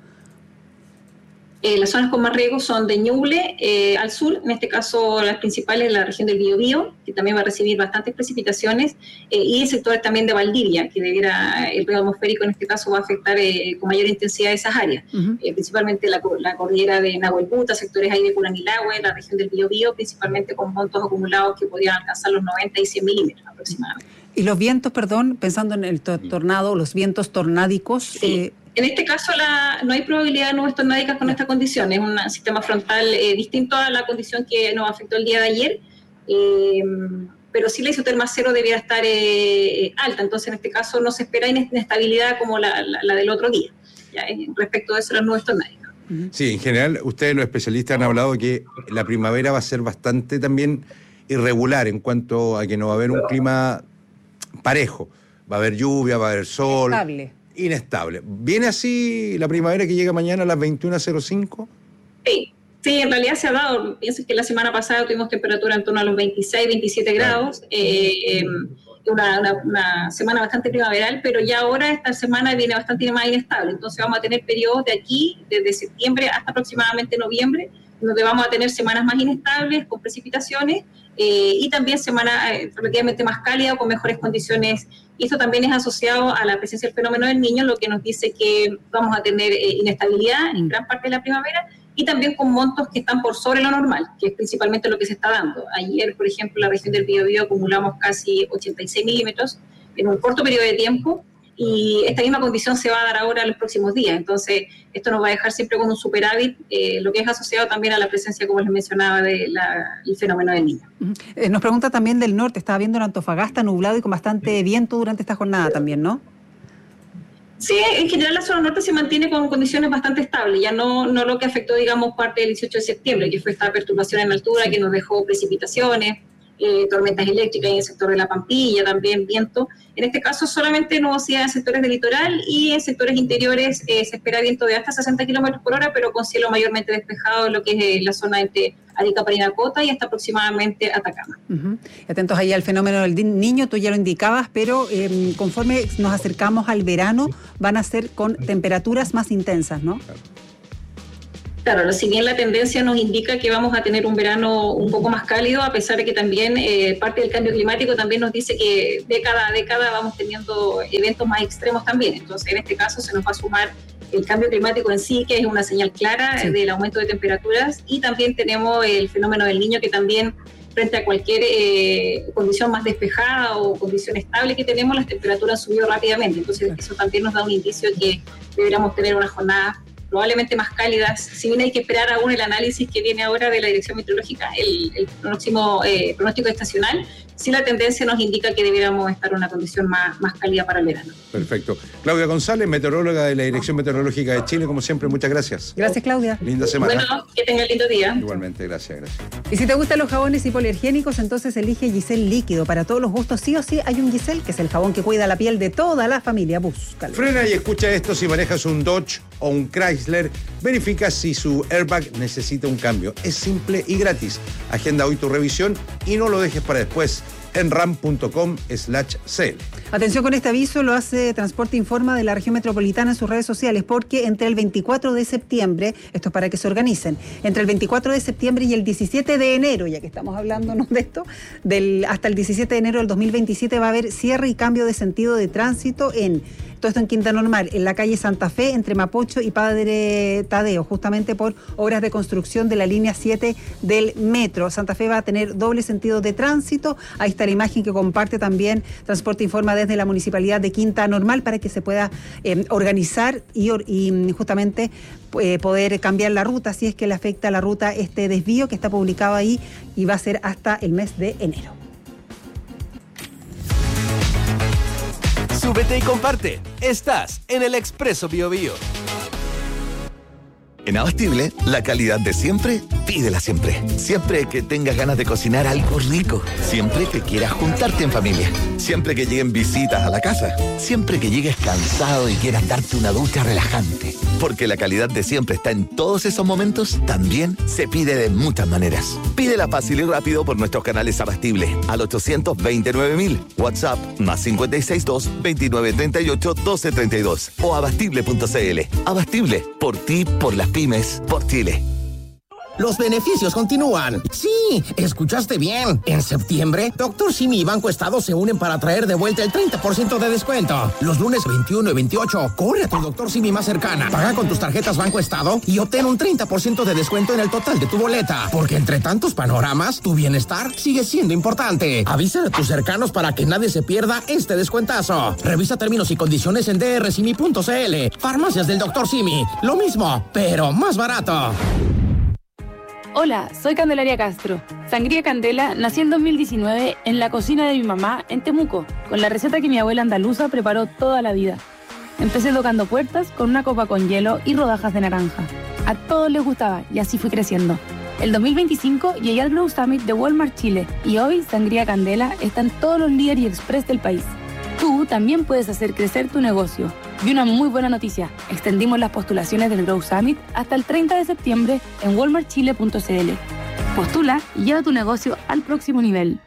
Eh, las zonas con más riesgo son de Ñuble eh, al sur, en este caso las principales, la región del Biobío, que también va a recibir bastantes precipitaciones, eh, y sectores también de Valdivia, que debiera, el río atmosférico en este caso va a afectar eh, con mayor intensidad esas áreas, uh-huh. eh, principalmente la, la cordillera de Nahuelbuta, sectores ahí de Curanilahue, la región del Biobío, principalmente con montos acumulados que podrían alcanzar los noventa y cien milímetros aproximadamente. Y los vientos, perdón, pensando en el to- tornado, los vientos tornádicos... Sí. Eh, En este caso la, no hay probabilidad de nubes tornádicas con esta condición, es un sistema frontal eh, distinto a la condición que nos afectó el día de ayer, eh, pero sí la isoterma cero debiera estar eh, alta, entonces en este caso no se espera inestabilidad como la, la, la del otro día, ya, respecto de eso las nubes tornádicas. Sí, en general ustedes los especialistas han hablado que la primavera va a ser bastante también irregular en cuanto a que no va a haber un clima parejo, va a haber lluvia, va a haber sol... Estable. Inestable. ¿Viene así la primavera que llega mañana a las veintiuna cero cinco? Sí, sí, en realidad se ha dado. Pienso que la semana pasada tuvimos temperatura en torno a los veintiséis, veintisiete grados, eh, una, una, una semana bastante primaveral, pero ya ahora esta semana viene bastante más inestable. Entonces vamos a tener periodos de aquí, desde septiembre hasta aproximadamente noviembre, donde vamos a tener semanas más inestables, con precipitaciones, eh, y también semanas eh, relativamente más cálidas, con mejores condiciones. Y esto también es asociado a la presencia del fenómeno del Niño, lo que nos dice que vamos a tener eh, inestabilidad en gran parte de la primavera, y también con montos que están por sobre lo normal, que es principalmente lo que se está dando. Ayer, por ejemplo, en la región del Biobío acumulamos casi ochenta y seis milímetros en un corto periodo de tiempo, y esta misma condición se va a dar ahora en los próximos días. Entonces, esto nos va a dejar siempre con un superávit, eh, lo que es asociado también a la presencia, como les mencionaba, del de fenómeno del Niño. Uh-huh. Eh, nos pregunta también del norte, estaba viendo en Antofagasta nublado y con bastante viento durante esta jornada también, ¿no? Sí, en general la zona norte se mantiene con condiciones bastante estables, ya no, no lo que afectó, digamos, parte del dieciocho de septiembre, que fue esta perturbación en altura que nos dejó precipitaciones, eh, tormentas eléctricas en el sector de la Pampilla, también viento. En este caso solamente nubosidad en sectores del litoral y en sectores interiores eh, se espera viento de hasta sesenta kilómetros por hora, pero con cielo mayormente despejado en lo que es eh, la zona entre Arica, Parinacota y hasta aproximadamente Atacama. Uh-huh. Atentos ahí al fenómeno del niño, tú ya lo indicabas, pero eh, conforme nos acercamos al verano van a ser con temperaturas más intensas, ¿no? Claro, si bien la tendencia nos indica que vamos a tener un verano un poco más cálido, a pesar de que también eh, parte del cambio climático también nos dice que década a década vamos teniendo eventos más extremos también. Entonces, en este caso se nos va a sumar el cambio climático en sí, que es una señal clara sí. del aumento de temperaturas, y también tenemos el fenómeno del niño, que también frente a cualquier eh, condición más despejada o condición estable que tenemos, las temperaturas han subido rápidamente. Entonces, eso también nos da un indicio de que deberíamos tener una jornada probablemente más cálidas, si bien hay que esperar aún el análisis que viene ahora de la Dirección Meteorológica, el, el próximo eh, pronóstico estacional, sí la tendencia nos indica que deberíamos estar en una condición más, más cálida para el verano. Perfecto. Claudia González, meteoróloga de la Dirección Meteorológica de Chile, como siempre, muchas gracias. Gracias, Claudia. Linda semana. Bueno, que tengan lindo día. Igualmente, gracias, gracias. Y si te gustan los jabones hipoalergénicos, entonces elige Giselle Líquido. Para todos los gustos, sí o sí, hay un Giselle, que es el jabón que cuida la piel de toda la familia. Búscalo. Frena y escucha esto: si manejas un Dodge o un Chrysler, verifica si su airbag necesita un cambio. Es simple y gratis. Agenda hoy tu revisión y no lo dejes para después en ram punto com slash c l. Atención con este aviso, lo hace Transporte Informa de la región metropolitana en sus redes sociales, porque entre el veinticuatro de septiembre, esto es para que se organicen, entre el veinticuatro de septiembre y el diecisiete de enero, ya que estamos hablándonos de esto, del, hasta el diecisiete de enero del dos mil veintisiete va a haber cierre y cambio de sentido de tránsito en... Todo esto en Quinta Normal, en la calle Santa Fe, entre Mapocho y Padre Tadeo, justamente por obras de construcción de la línea siete del metro. Santa Fe va a tener doble sentido de tránsito. Ahí está la imagen que comparte también Transporte Informa desde la Municipalidad de Quinta Normal, para que se pueda eh, organizar y, y justamente eh, poder cambiar la ruta, si es que le afecta a la ruta este desvío que está publicado ahí, y va a ser hasta el mes de enero. Súbete y comparte. Estás en el Expreso Bio Bio. En Abastible, la calidad de siempre, pídela siempre. Siempre que tengas ganas de cocinar algo rico. Siempre que quieras juntarte en familia. Siempre que lleguen visitas a la casa. Siempre que llegues cansado y quieras darte una ducha relajante. Porque la calidad de siempre está en todos esos momentos, también se pide de muchas maneras. Pídela fácil y rápido por nuestros canales Abastible al ochocientos veintinueve mil, WhatsApp más cinco seis dos, veintinueve treinta y ocho, doce treinta y dos o abastible punto c l. Abastible, por ti, por las pymes, por Chile. Los beneficios continúan. Sí, escuchaste bien. En septiembre, Doctor Simi y Banco Estado se unen para traer de vuelta el treinta por ciento de descuento. Los lunes veintiuno y veintiocho, corre a tu Doctor Simi más cercana. Paga con tus tarjetas Banco Estado y obtén un treinta por ciento de descuento en el total de tu boleta. Porque entre tantos panoramas, tu bienestar sigue siendo importante. Avisa a tus cercanos para que nadie se pierda este descuentazo. Revisa términos y condiciones en d r simi punto c l. Farmacias del Doctor Simi. Lo mismo, pero más barato. Hola, soy Candelaria Castro. Sangría Candela nació en dos mil diecinueve en la cocina de mi mamá en Temuco, con la receta que mi abuela andaluza preparó toda la vida. Empecé tocando puertas con una copa con hielo y rodajas de naranja. A todos les gustaba y así fui creciendo. El dos mil veinticinco llegué al Grow Summit de Walmart Chile y hoy Sangría Candela está en todos los líderes y express del país. Tú también puedes hacer crecer tu negocio. Y una muy buena noticia, extendimos las postulaciones del Grow Summit hasta el treinta de septiembre en walmart chile punto c l. Postula y lleva tu negocio al próximo nivel.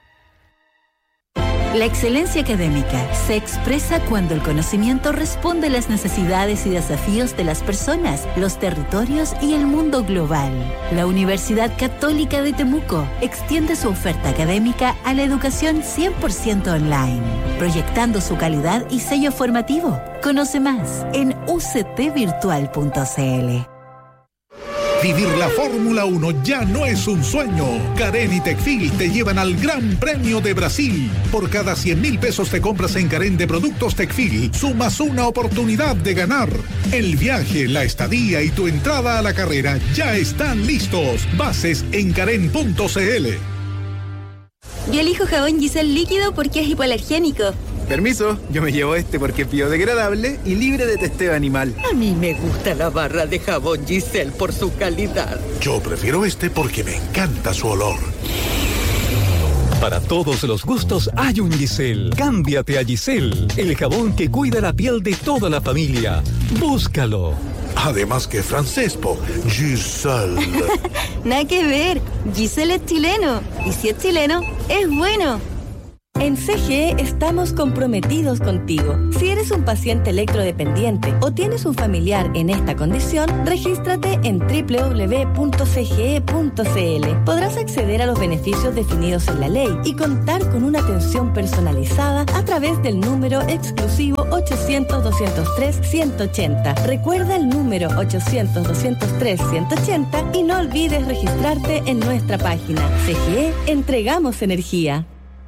La excelencia académica se expresa cuando el conocimiento responde a las necesidades y desafíos de las personas, los territorios y el mundo global. La Universidad Católica de Temuco extiende su oferta académica a la educación cien por ciento online, proyectando su calidad y sello formativo. Conoce más en u c t virtual punto c l. Vivir la Fórmula uno ya no es un sueño. Karen y Tecfil te llevan al Gran Premio de Brasil. Por cada cien mil pesos te compras en Karen de productos Tecfil, sumas una oportunidad de ganar. El viaje, la estadía y tu entrada a la carrera ya están listos. Bases en karen punto c l. Yo elijo jabón Giselle líquido porque es hipoalergénico. Permiso, yo me llevo este porque es biodegradable y libre de testeo animal. A mí me gusta la barra de jabón Giselle por su calidad. Yo prefiero este porque me encanta su olor. Para todos los gustos hay un Giselle. Cámbiate a Giselle, el jabón que cuida la piel de toda la familia. Búscalo. Además que francés, po. Giselle. Nada que ver. Giselle es chileno. Y si es chileno, es bueno. En C G E estamos comprometidos contigo. Si eres un paciente electrodependiente o tienes un familiar en esta condición, regístrate en doble u doble u doble u punto c g e punto c l. Podrás acceder a los beneficios definidos en la ley y contar con una atención personalizada a través del número exclusivo ochocientos, doscientos tres, ciento ochenta. Recuerda el número ochocientos, doscientos tres, ciento ochenta y no olvides registrarte en nuestra página. C G E, entregamos energía.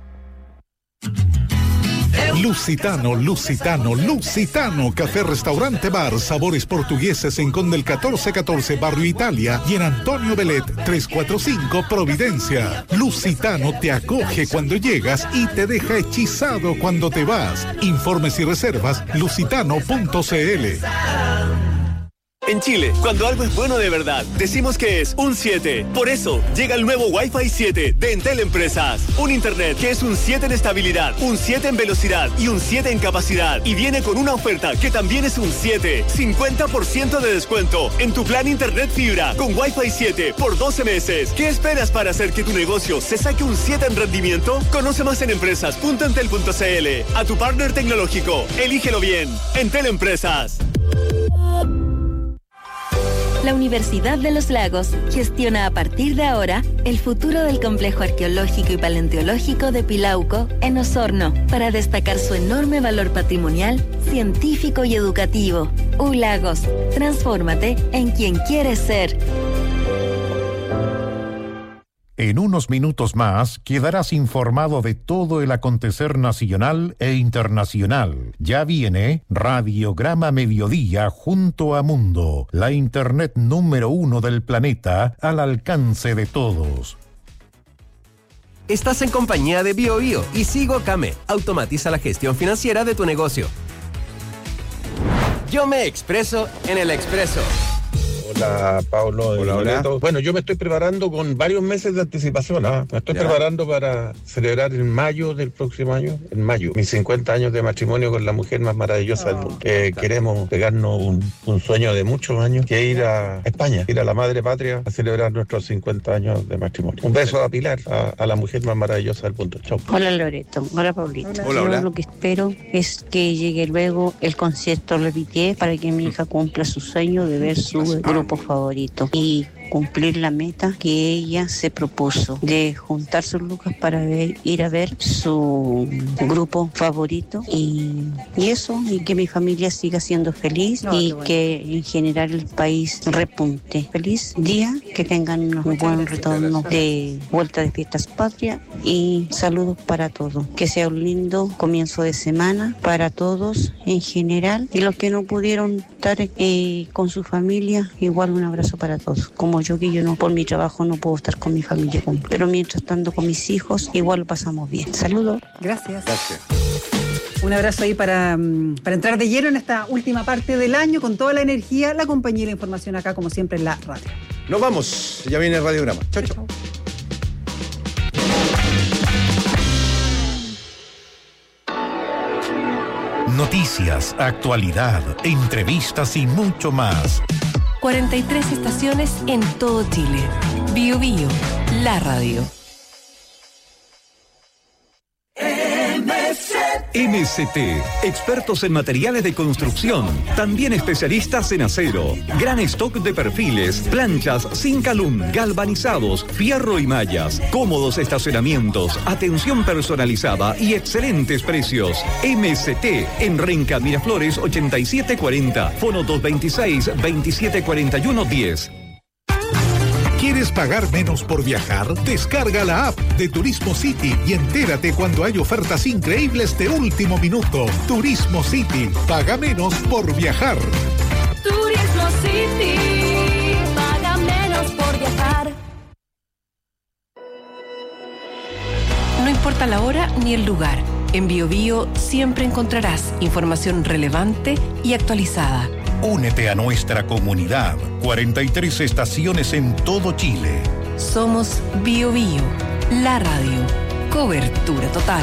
Lusitano, Lusitano, Lusitano, café, restaurante, bar, sabores portugueses en Conde el catorce catorce, Barrio Italia, y en Antonio Belet trescientos cuarenta y cinco, Providencia. Lusitano te acoge cuando llegas y te deja hechizado cuando te vas. Informes y reservas, lusitano punto c l. En Chile, cuando algo es bueno de verdad, decimos que es un siete. Por eso, llega el nuevo Wi-Fi siete de Entel Empresas. Un internet que es un siete en estabilidad, un siete en velocidad y un siete en capacidad. Y viene con una oferta que también es un siete. cincuenta por ciento de descuento en tu plan internet fibra con Wi-Fi siete por doce meses. ¿Qué esperas para hacer que tu negocio se saque un siete en rendimiento? Conoce más en empresas punto entel punto c l. A tu partner tecnológico, elígelo bien. Entel Empresas. La Universidad de los Lagos gestiona a partir de ahora el futuro del complejo arqueológico y paleontológico de Pilauco en Osorno para destacar su enorme valor patrimonial, científico y educativo. U Lagos, transfórmate en quien quieres ser. En unos minutos más quedarás informado de todo el acontecer nacional e internacional. Ya viene Radiograma Mediodía junto a Mundo, la internet número uno del planeta al alcance de todos. Estás en compañía de BioBio y Sigo Came. Automatiza la gestión financiera de tu negocio. Yo me expreso en el Expreso. Hola, Pablo. Hola, hola. Bueno, yo me estoy preparando con varios meses de anticipación. ¿eh? Me estoy ya. preparando para celebrar en mayo del próximo año, en mayo, mis cincuenta años de matrimonio con la mujer más maravillosa oh, del mundo. Eh, queremos pegarnos un, un sueño de muchos años, que es ir a España, ir a la madre patria a celebrar nuestros cincuenta años de matrimonio. Un beso a Pilar, a, a la mujer más maravillosa del mundo. Chau. Hola, Loreto. Hola, Paulito. Hola, hola. Yo hola. lo que espero es que llegue luego el concierto Le Pitié para que mi hija cumpla su sueño de ver su grupo favorito y cumplir la meta que ella se propuso de juntar sus lucas para ver, ir a ver su grupo favorito y, y eso, y que mi familia siga siendo feliz no, y bueno. que en general el país repunte. Feliz día, que tengan un buen retorno de vuelta de fiestas patrias y saludos para todos. Que sea un lindo comienzo de semana para todos en general y los que no pudieron estar eh, con su familia, igual un abrazo para todos. Como yo, que yo no, por mi trabajo no puedo estar con mi familia, pero mientras estando con mis hijos, igual lo pasamos bien. Saludos. Gracias. Gracias. Un abrazo ahí para, para entrar de lleno en esta última parte del año con toda la energía, la compañía y la información acá, como siempre, en la radio. Nos vamos. Ya viene el radiograma. Chau, chau. Noticias, actualidad, entrevistas y mucho más. cuarenta y tres estaciones en todo Chile. Bio Bio, la radio. M S T, expertos en materiales de construcción, también especialistas en acero, gran stock de perfiles, planchas, Zincalum, galvanizados, fierro y mallas, cómodos estacionamientos, atención personalizada y excelentes precios. M S T en Renca Miraflores ochenta y siete cuarenta, fono dos veintiséis, veintisiete cuarenta y uno diez. ¿Quieres pagar menos por viajar? Descarga la app de Turismo City y entérate cuando hay ofertas increíbles de último minuto. Turismo City, paga menos por viajar. Turismo City, paga menos por viajar. No importa la hora ni el lugar, en Bio Bio siempre encontrarás información relevante y actualizada. Únete a nuestra comunidad. cuarenta y tres estaciones en todo Chile. Somos Bio Bio, la radio. Cobertura total.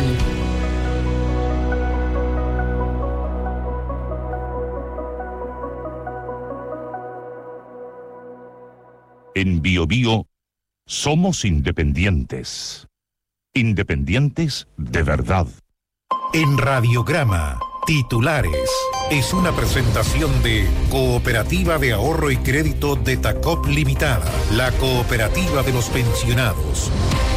En Bio Bio somos independientes. Independientes de verdad. En Radiograma, titulares. Es una presentación de Cooperativa de Ahorro y Crédito de Tacop Limitada, la cooperativa de los pensionados.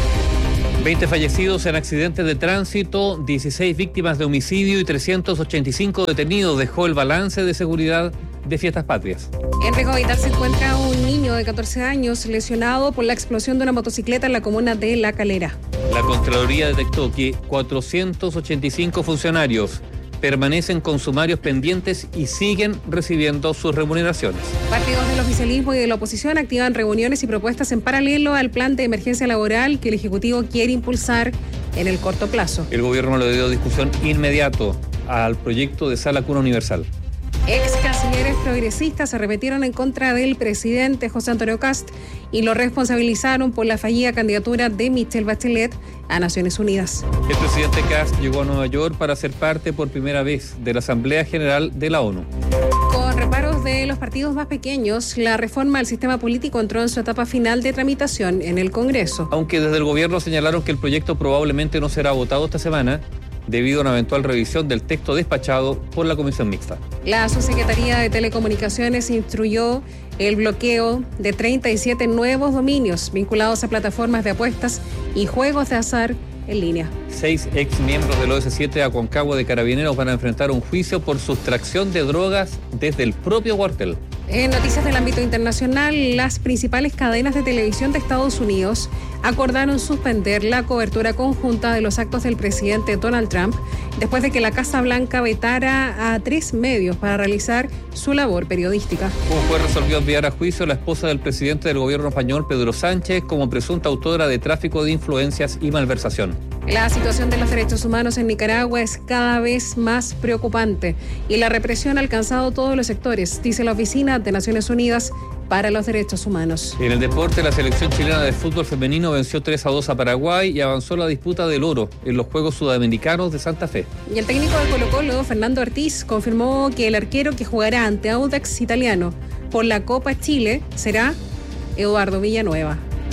veinte fallecidos en accidentes de tránsito, dieciséis víctimas de homicidio y trescientos ochenta y cinco detenidos, dejó el balance de seguridad de Fiestas Patrias. En riesgo vital se encuentra un niño de catorce años lesionado por la explosión de una motocicleta en la comuna de La Calera. La Contraloría detectó que cuatrocientos ochenta y cinco funcionarios permanecen con sumarios pendientes y siguen recibiendo sus remuneraciones. Partidos del oficialismo y de la oposición activan reuniones y propuestas en paralelo al plan de emergencia laboral que el Ejecutivo quiere impulsar en el corto plazo. El gobierno le dio discusión inmediato al proyecto de Sala Cuna Universal. Ex cancilleres progresistas se arremetieron en contra del presidente José Antonio Kast y lo responsabilizaron por la fallida candidatura de Michelle Bachelet a Naciones Unidas. El presidente Kast llegó a Nueva York para ser parte por primera vez de la Asamblea General de la ONU. Con reparos de los partidos más pequeños, la reforma al sistema político entró en su etapa final de tramitación en el Congreso. Aunque desde el gobierno señalaron que el proyecto probablemente no será votado esta semana, debido a una eventual revisión del texto despachado por la Comisión Mixta. La Subsecretaría de Telecomunicaciones instruyó el bloqueo de treinta y siete nuevos dominios vinculados a plataformas de apuestas y juegos de azar en línea. Seis ex miembros del O S siete Aconcagua de Carabineros van a enfrentar un juicio por sustracción de drogas desde el propio cuartel. En noticias del ámbito internacional, las principales cadenas de televisión de Estados Unidos acordaron suspender la cobertura conjunta de los actos del presidente Donald Trump después de que la Casa Blanca vetara a tres medios para realizar su labor periodística. Un juez resolvió enviar a juicio a la esposa del presidente del gobierno español, Pedro Sánchez, como presunta autora de tráfico de influencias y malversación. La situación de los derechos humanos en Nicaragua es cada vez más preocupante y la represión ha alcanzado todos los sectores, dice la Oficina de Naciones Unidas para los Derechos Humanos. En el deporte, la selección chilena de fútbol femenino venció tres a dos a Paraguay y avanzó la disputa del oro en los Juegos Sudamericanos de Santa Fe. Y el técnico de Colo-Colo, Fernando Ortiz, confirmó que el arquero que jugará ante Audax Italiano por la Copa Chile será Eduardo Villanueva.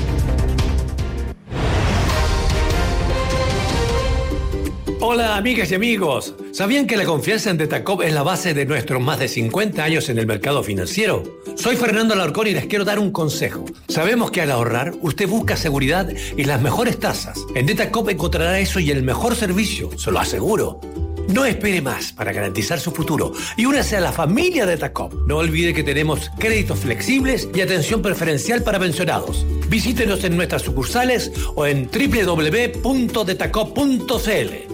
Hola amigas y amigos, ¿sabían que la confianza en Detacop es la base de nuestros más de cincuenta años en el mercado financiero? Soy Fernando Alarcón y les quiero dar un consejo. Sabemos que al ahorrar usted busca seguridad y las mejores tasas. En Detacop encontrará eso y el mejor servicio, se lo aseguro. No espere más para garantizar su futuro y únase a la familia Detacop. No olvide que tenemos créditos flexibles y atención preferencial para pensionados. Visítenos en nuestras sucursales o en doble u doble u doble u punto detacop punto c l.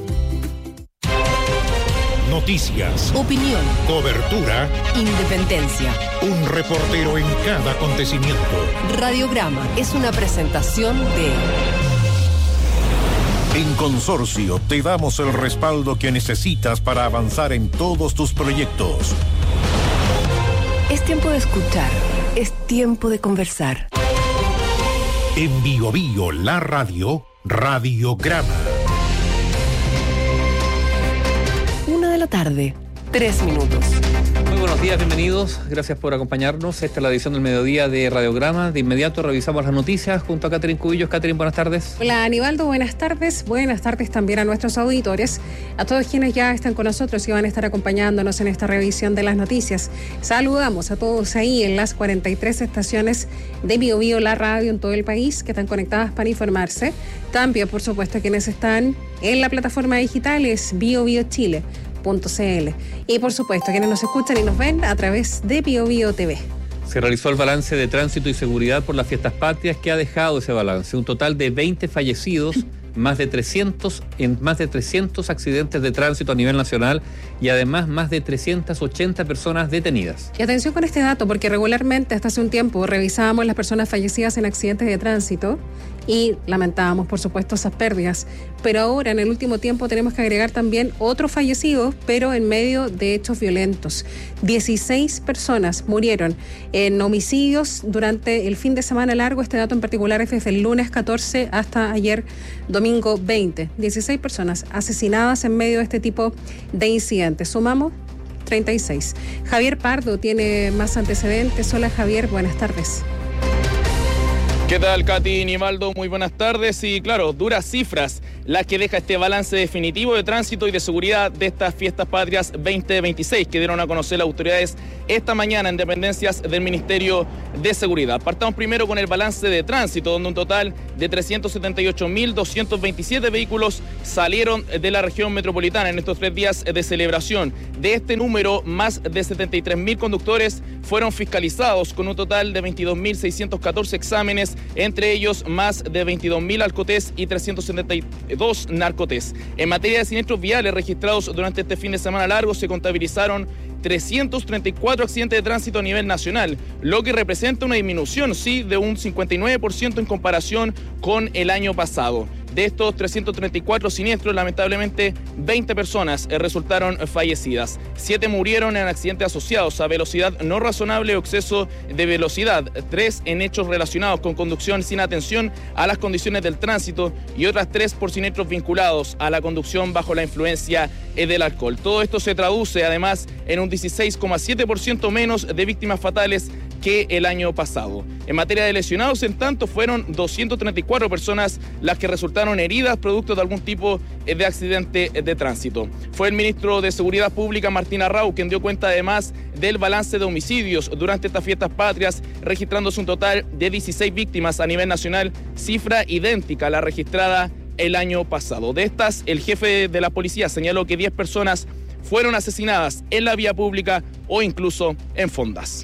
Noticias, opinión, cobertura, independencia. Un reportero en cada acontecimiento. Radiograma es una presentación de... En Consorcio te damos el respaldo que necesitas para avanzar en todos tus proyectos. Es tiempo de escuchar, es tiempo de conversar. En Bio Bio, la radio, Radiograma. Una de la tarde, tres minutos. Muy buenos días, bienvenidos. Gracias por acompañarnos. Esta es la edición del mediodía de Radiograma. De inmediato revisamos las noticias junto a Catherine Cubillos. Catherine, buenas tardes. Hola, Aníbaldo, buenas tardes. Buenas tardes también a nuestros auditores, a todos quienes ya están con nosotros y van a estar acompañándonos en esta revisión de las noticias. Saludamos a todos ahí en las cuarenta y tres estaciones de Bio Bio, la radio en todo el país, que están conectadas para informarse. También, por supuesto, a quienes están en la plataforma digital es bio bio chile punto c l. Y por supuesto, quienes nos escuchan y nos ven a través de Bio Bio T V. Se realizó el balance de tránsito y seguridad por las Fiestas Patrias. ¿Qué ha dejado ese balance? Un total de veinte fallecidos, más de trescientos, en más de trescientos accidentes de tránsito a nivel nacional y además más de trescientas ochenta personas detenidas. Y atención con este dato, porque regularmente hasta hace un tiempo revisábamos las personas fallecidas en accidentes de tránsito y lamentábamos, por supuesto, esas pérdidas. Pero ahora, en el último tiempo, tenemos que agregar también otros fallecidos, pero en medio de hechos violentos. dieciséis personas murieron en homicidios durante el fin de semana largo. Este dato en particular es desde el lunes catorce hasta ayer domingo veinte. dieciséis personas asesinadas en medio de este tipo de incidentes. Sumamos treinta y seis. Javier Pardo tiene más antecedentes. Hola, Javier, buenas tardes. ¿Qué tal, Katy Nivaldo? Muy buenas tardes. Y claro, duras cifras las que deja este balance definitivo de tránsito y de seguridad de estas fiestas patrias veinte veintiséis que dieron a conocer las autoridades esta mañana en dependencias del Ministerio de Seguridad. Partamos primero con el balance de tránsito, donde un total de trescientos setenta y ocho mil doscientos veintisiete vehículos salieron de la región metropolitana en estos tres días de celebración. De este número, más de setenta y tres mil conductores fueron fiscalizados con un total de veintidós mil seiscientos catorce exámenes, entre ellos más de veintidós mil alcotés y trescientos setenta y dos narcotés. En materia de siniestros viales registrados durante este fin de semana largo, se contabilizaron trescientos treinta y cuatro accidentes de tránsito a nivel nacional, lo que representa una disminución, sí, de un cincuenta y nueve por ciento en comparación con el año pasado. De estos trescientos treinta y cuatro siniestros, lamentablemente, veinte personas resultaron fallecidas. siete murieron en accidentes asociados a velocidad no razonable o exceso de velocidad. tres en hechos relacionados con conducción sin atención a las condiciones del tránsito y otras tres por siniestros vinculados a la conducción bajo la influencia del alcohol. Todo esto se traduce, además, en un dieciséis coma siete por ciento menos de víctimas fatales que el año pasado. En materia de lesionados, en tanto, fueron doscientas treinta y cuatro personas las que resultaron heridas producto de algún tipo de accidente de tránsito. Fue el ministro de Seguridad Pública, Martín Arrau, quien dio cuenta además del balance de homicidios durante estas fiestas patrias, registrándose un total de dieciséis víctimas a nivel nacional, cifra idéntica a la registrada el año pasado. De estas, el jefe de la policía señaló que diez personas fueron asesinadas en la vía pública o incluso en fondas.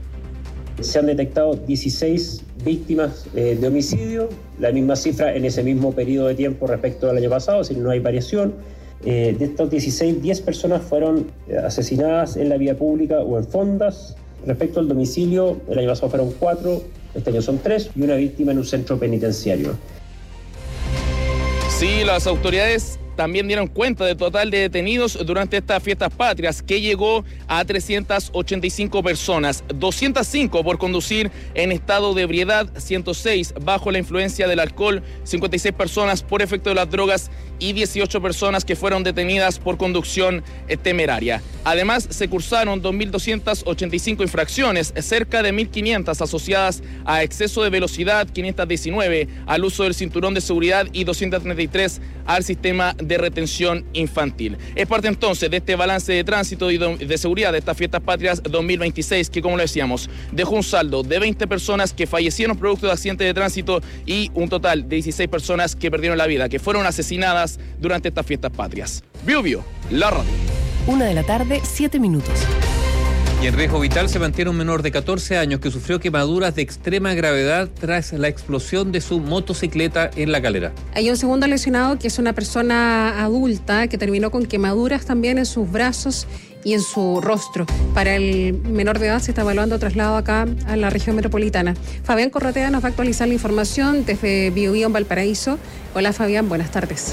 Se han detectado dieciséis víctimas eh, de homicidio, la misma cifra en ese mismo periodo de tiempo respecto al año pasado, es decir, no hay variación. Eh, de estos dieciséis, diez personas fueron asesinadas en la vía pública o en fondas. Respecto al domicilio, el año pasado fueron cuatro, este año son tres, y una víctima en un centro penitenciario. Sí, las autoridades también dieron cuenta del total de detenidos durante estas fiestas patrias, que llegó a trescientas ochenta y cinco personas, doscientas cinco por conducir en estado de ebriedad, ciento seis bajo la influencia del alcohol, cincuenta y seis personas por efecto de las drogas y dieciocho personas que fueron detenidas por conducción temeraria. Además, se cursaron dos mil doscientas ochenta y cinco infracciones, cerca de mil quinientas asociadas a exceso de velocidad, quinientas diecinueve al uso del cinturón de seguridad y doscientas treinta y tres al sistema de retención infantil. Es parte entonces de este balance de tránsito y de seguridad de estas fiestas patrias dos mil veintiséis, que, como lo decíamos, dejó un saldo de veinte personas que fallecieron producto de accidentes de tránsito y un total de dieciséis personas que perdieron la vida, que fueron asesinadas durante estas fiestas patrias. Bio Bio, la radio. Una de la tarde, siete minutos. Y en riesgo vital se mantiene un menor de catorce años que sufrió quemaduras de extrema gravedad tras la explosión de su motocicleta en La Calera. Hay un segundo lesionado que es una persona adulta que terminó con quemaduras también en sus brazos y en su rostro. Para el menor de edad se está evaluando traslado acá a la región metropolitana. Fabián Corrotea nos va a actualizar la información desde Bio Bio en Valparaíso. Hola Fabián, buenas tardes.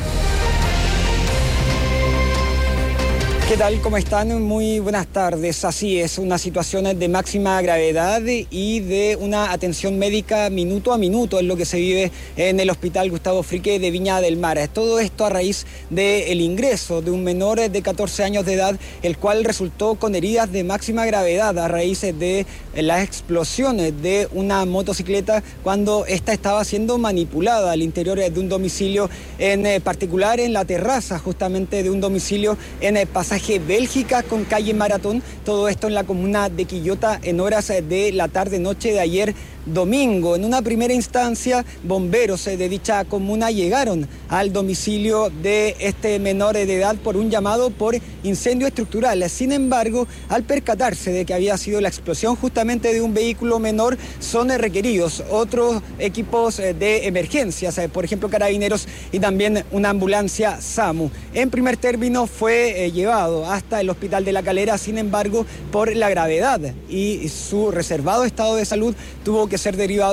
¿Qué tal? ¿Cómo están? Muy buenas tardes. Así es, una situación de máxima gravedad y de una atención médica minuto a minuto es lo que se vive en el Hospital Gustavo Fricke de Viña del Mar. Todo esto a raíz del ingreso de un menor de catorce años de edad, el cual resultó con heridas de máxima gravedad a raíz de las explosiones de una motocicleta cuando esta estaba siendo manipulada al interior de un domicilio, en particular en la terraza justamente de un domicilio en el pasaje Bélgica con calle Maratón, todo esto en la comuna de Quillota en horas de la tarde-noche de ayer domingo. En una primera instancia, bomberos de dicha comuna llegaron al domicilio de este menor de edad por un llamado por incendio estructural. Sin embargo, al percatarse de que había sido la explosión justamente de un vehículo menor, son requeridos otros equipos de emergencias, por ejemplo carabineros y también una ambulancia SAMU. En primer término fue llevado hasta el Hospital de La Calera, sin embargo, por la gravedad y su reservado estado de salud tuvo que ser derivado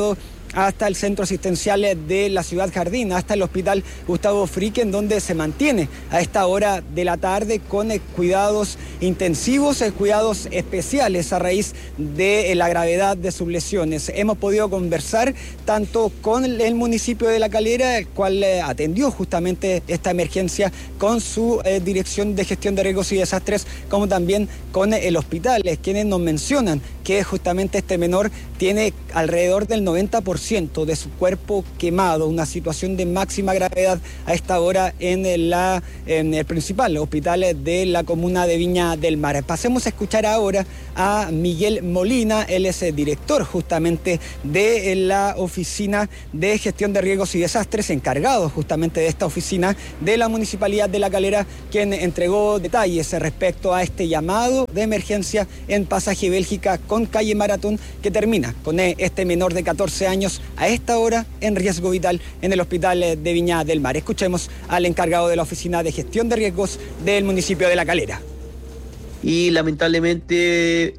hasta el centro asistencial de la Ciudad Jardín, hasta el hospital Gustavo Frique, en donde se mantiene a esta hora de la tarde con eh, cuidados intensivos, eh, cuidados especiales a raíz de eh, la gravedad de sus lesiones. Hemos podido conversar tanto con el municipio de La Calera, el cual eh, atendió justamente esta emergencia con su eh, Dirección de Gestión de Riesgos y Desastres, como también con eh, el hospital, eh, quienes nos mencionan que justamente este menor tiene alrededor del noventa por ciento de su cuerpo quemado, una situación de máxima gravedad a esta hora en, la, en el principal hospital de la comuna de Viña del Mar. Pasemos a escuchar ahora a Miguel Molina, él es el director justamente de la Oficina de Gestión de Riesgos y Desastres, encargado justamente de esta oficina de la Municipalidad de La Calera, quien entregó detalles respecto a este llamado de emergencia en Pasaje Bélgica con calle Maratón, que termina con este menor de catorce años a esta hora en riesgo vital en el hospital de Viña del Mar. Escuchemos al encargado de la Oficina de Gestión de Riesgos del municipio de La Calera. Y lamentablemente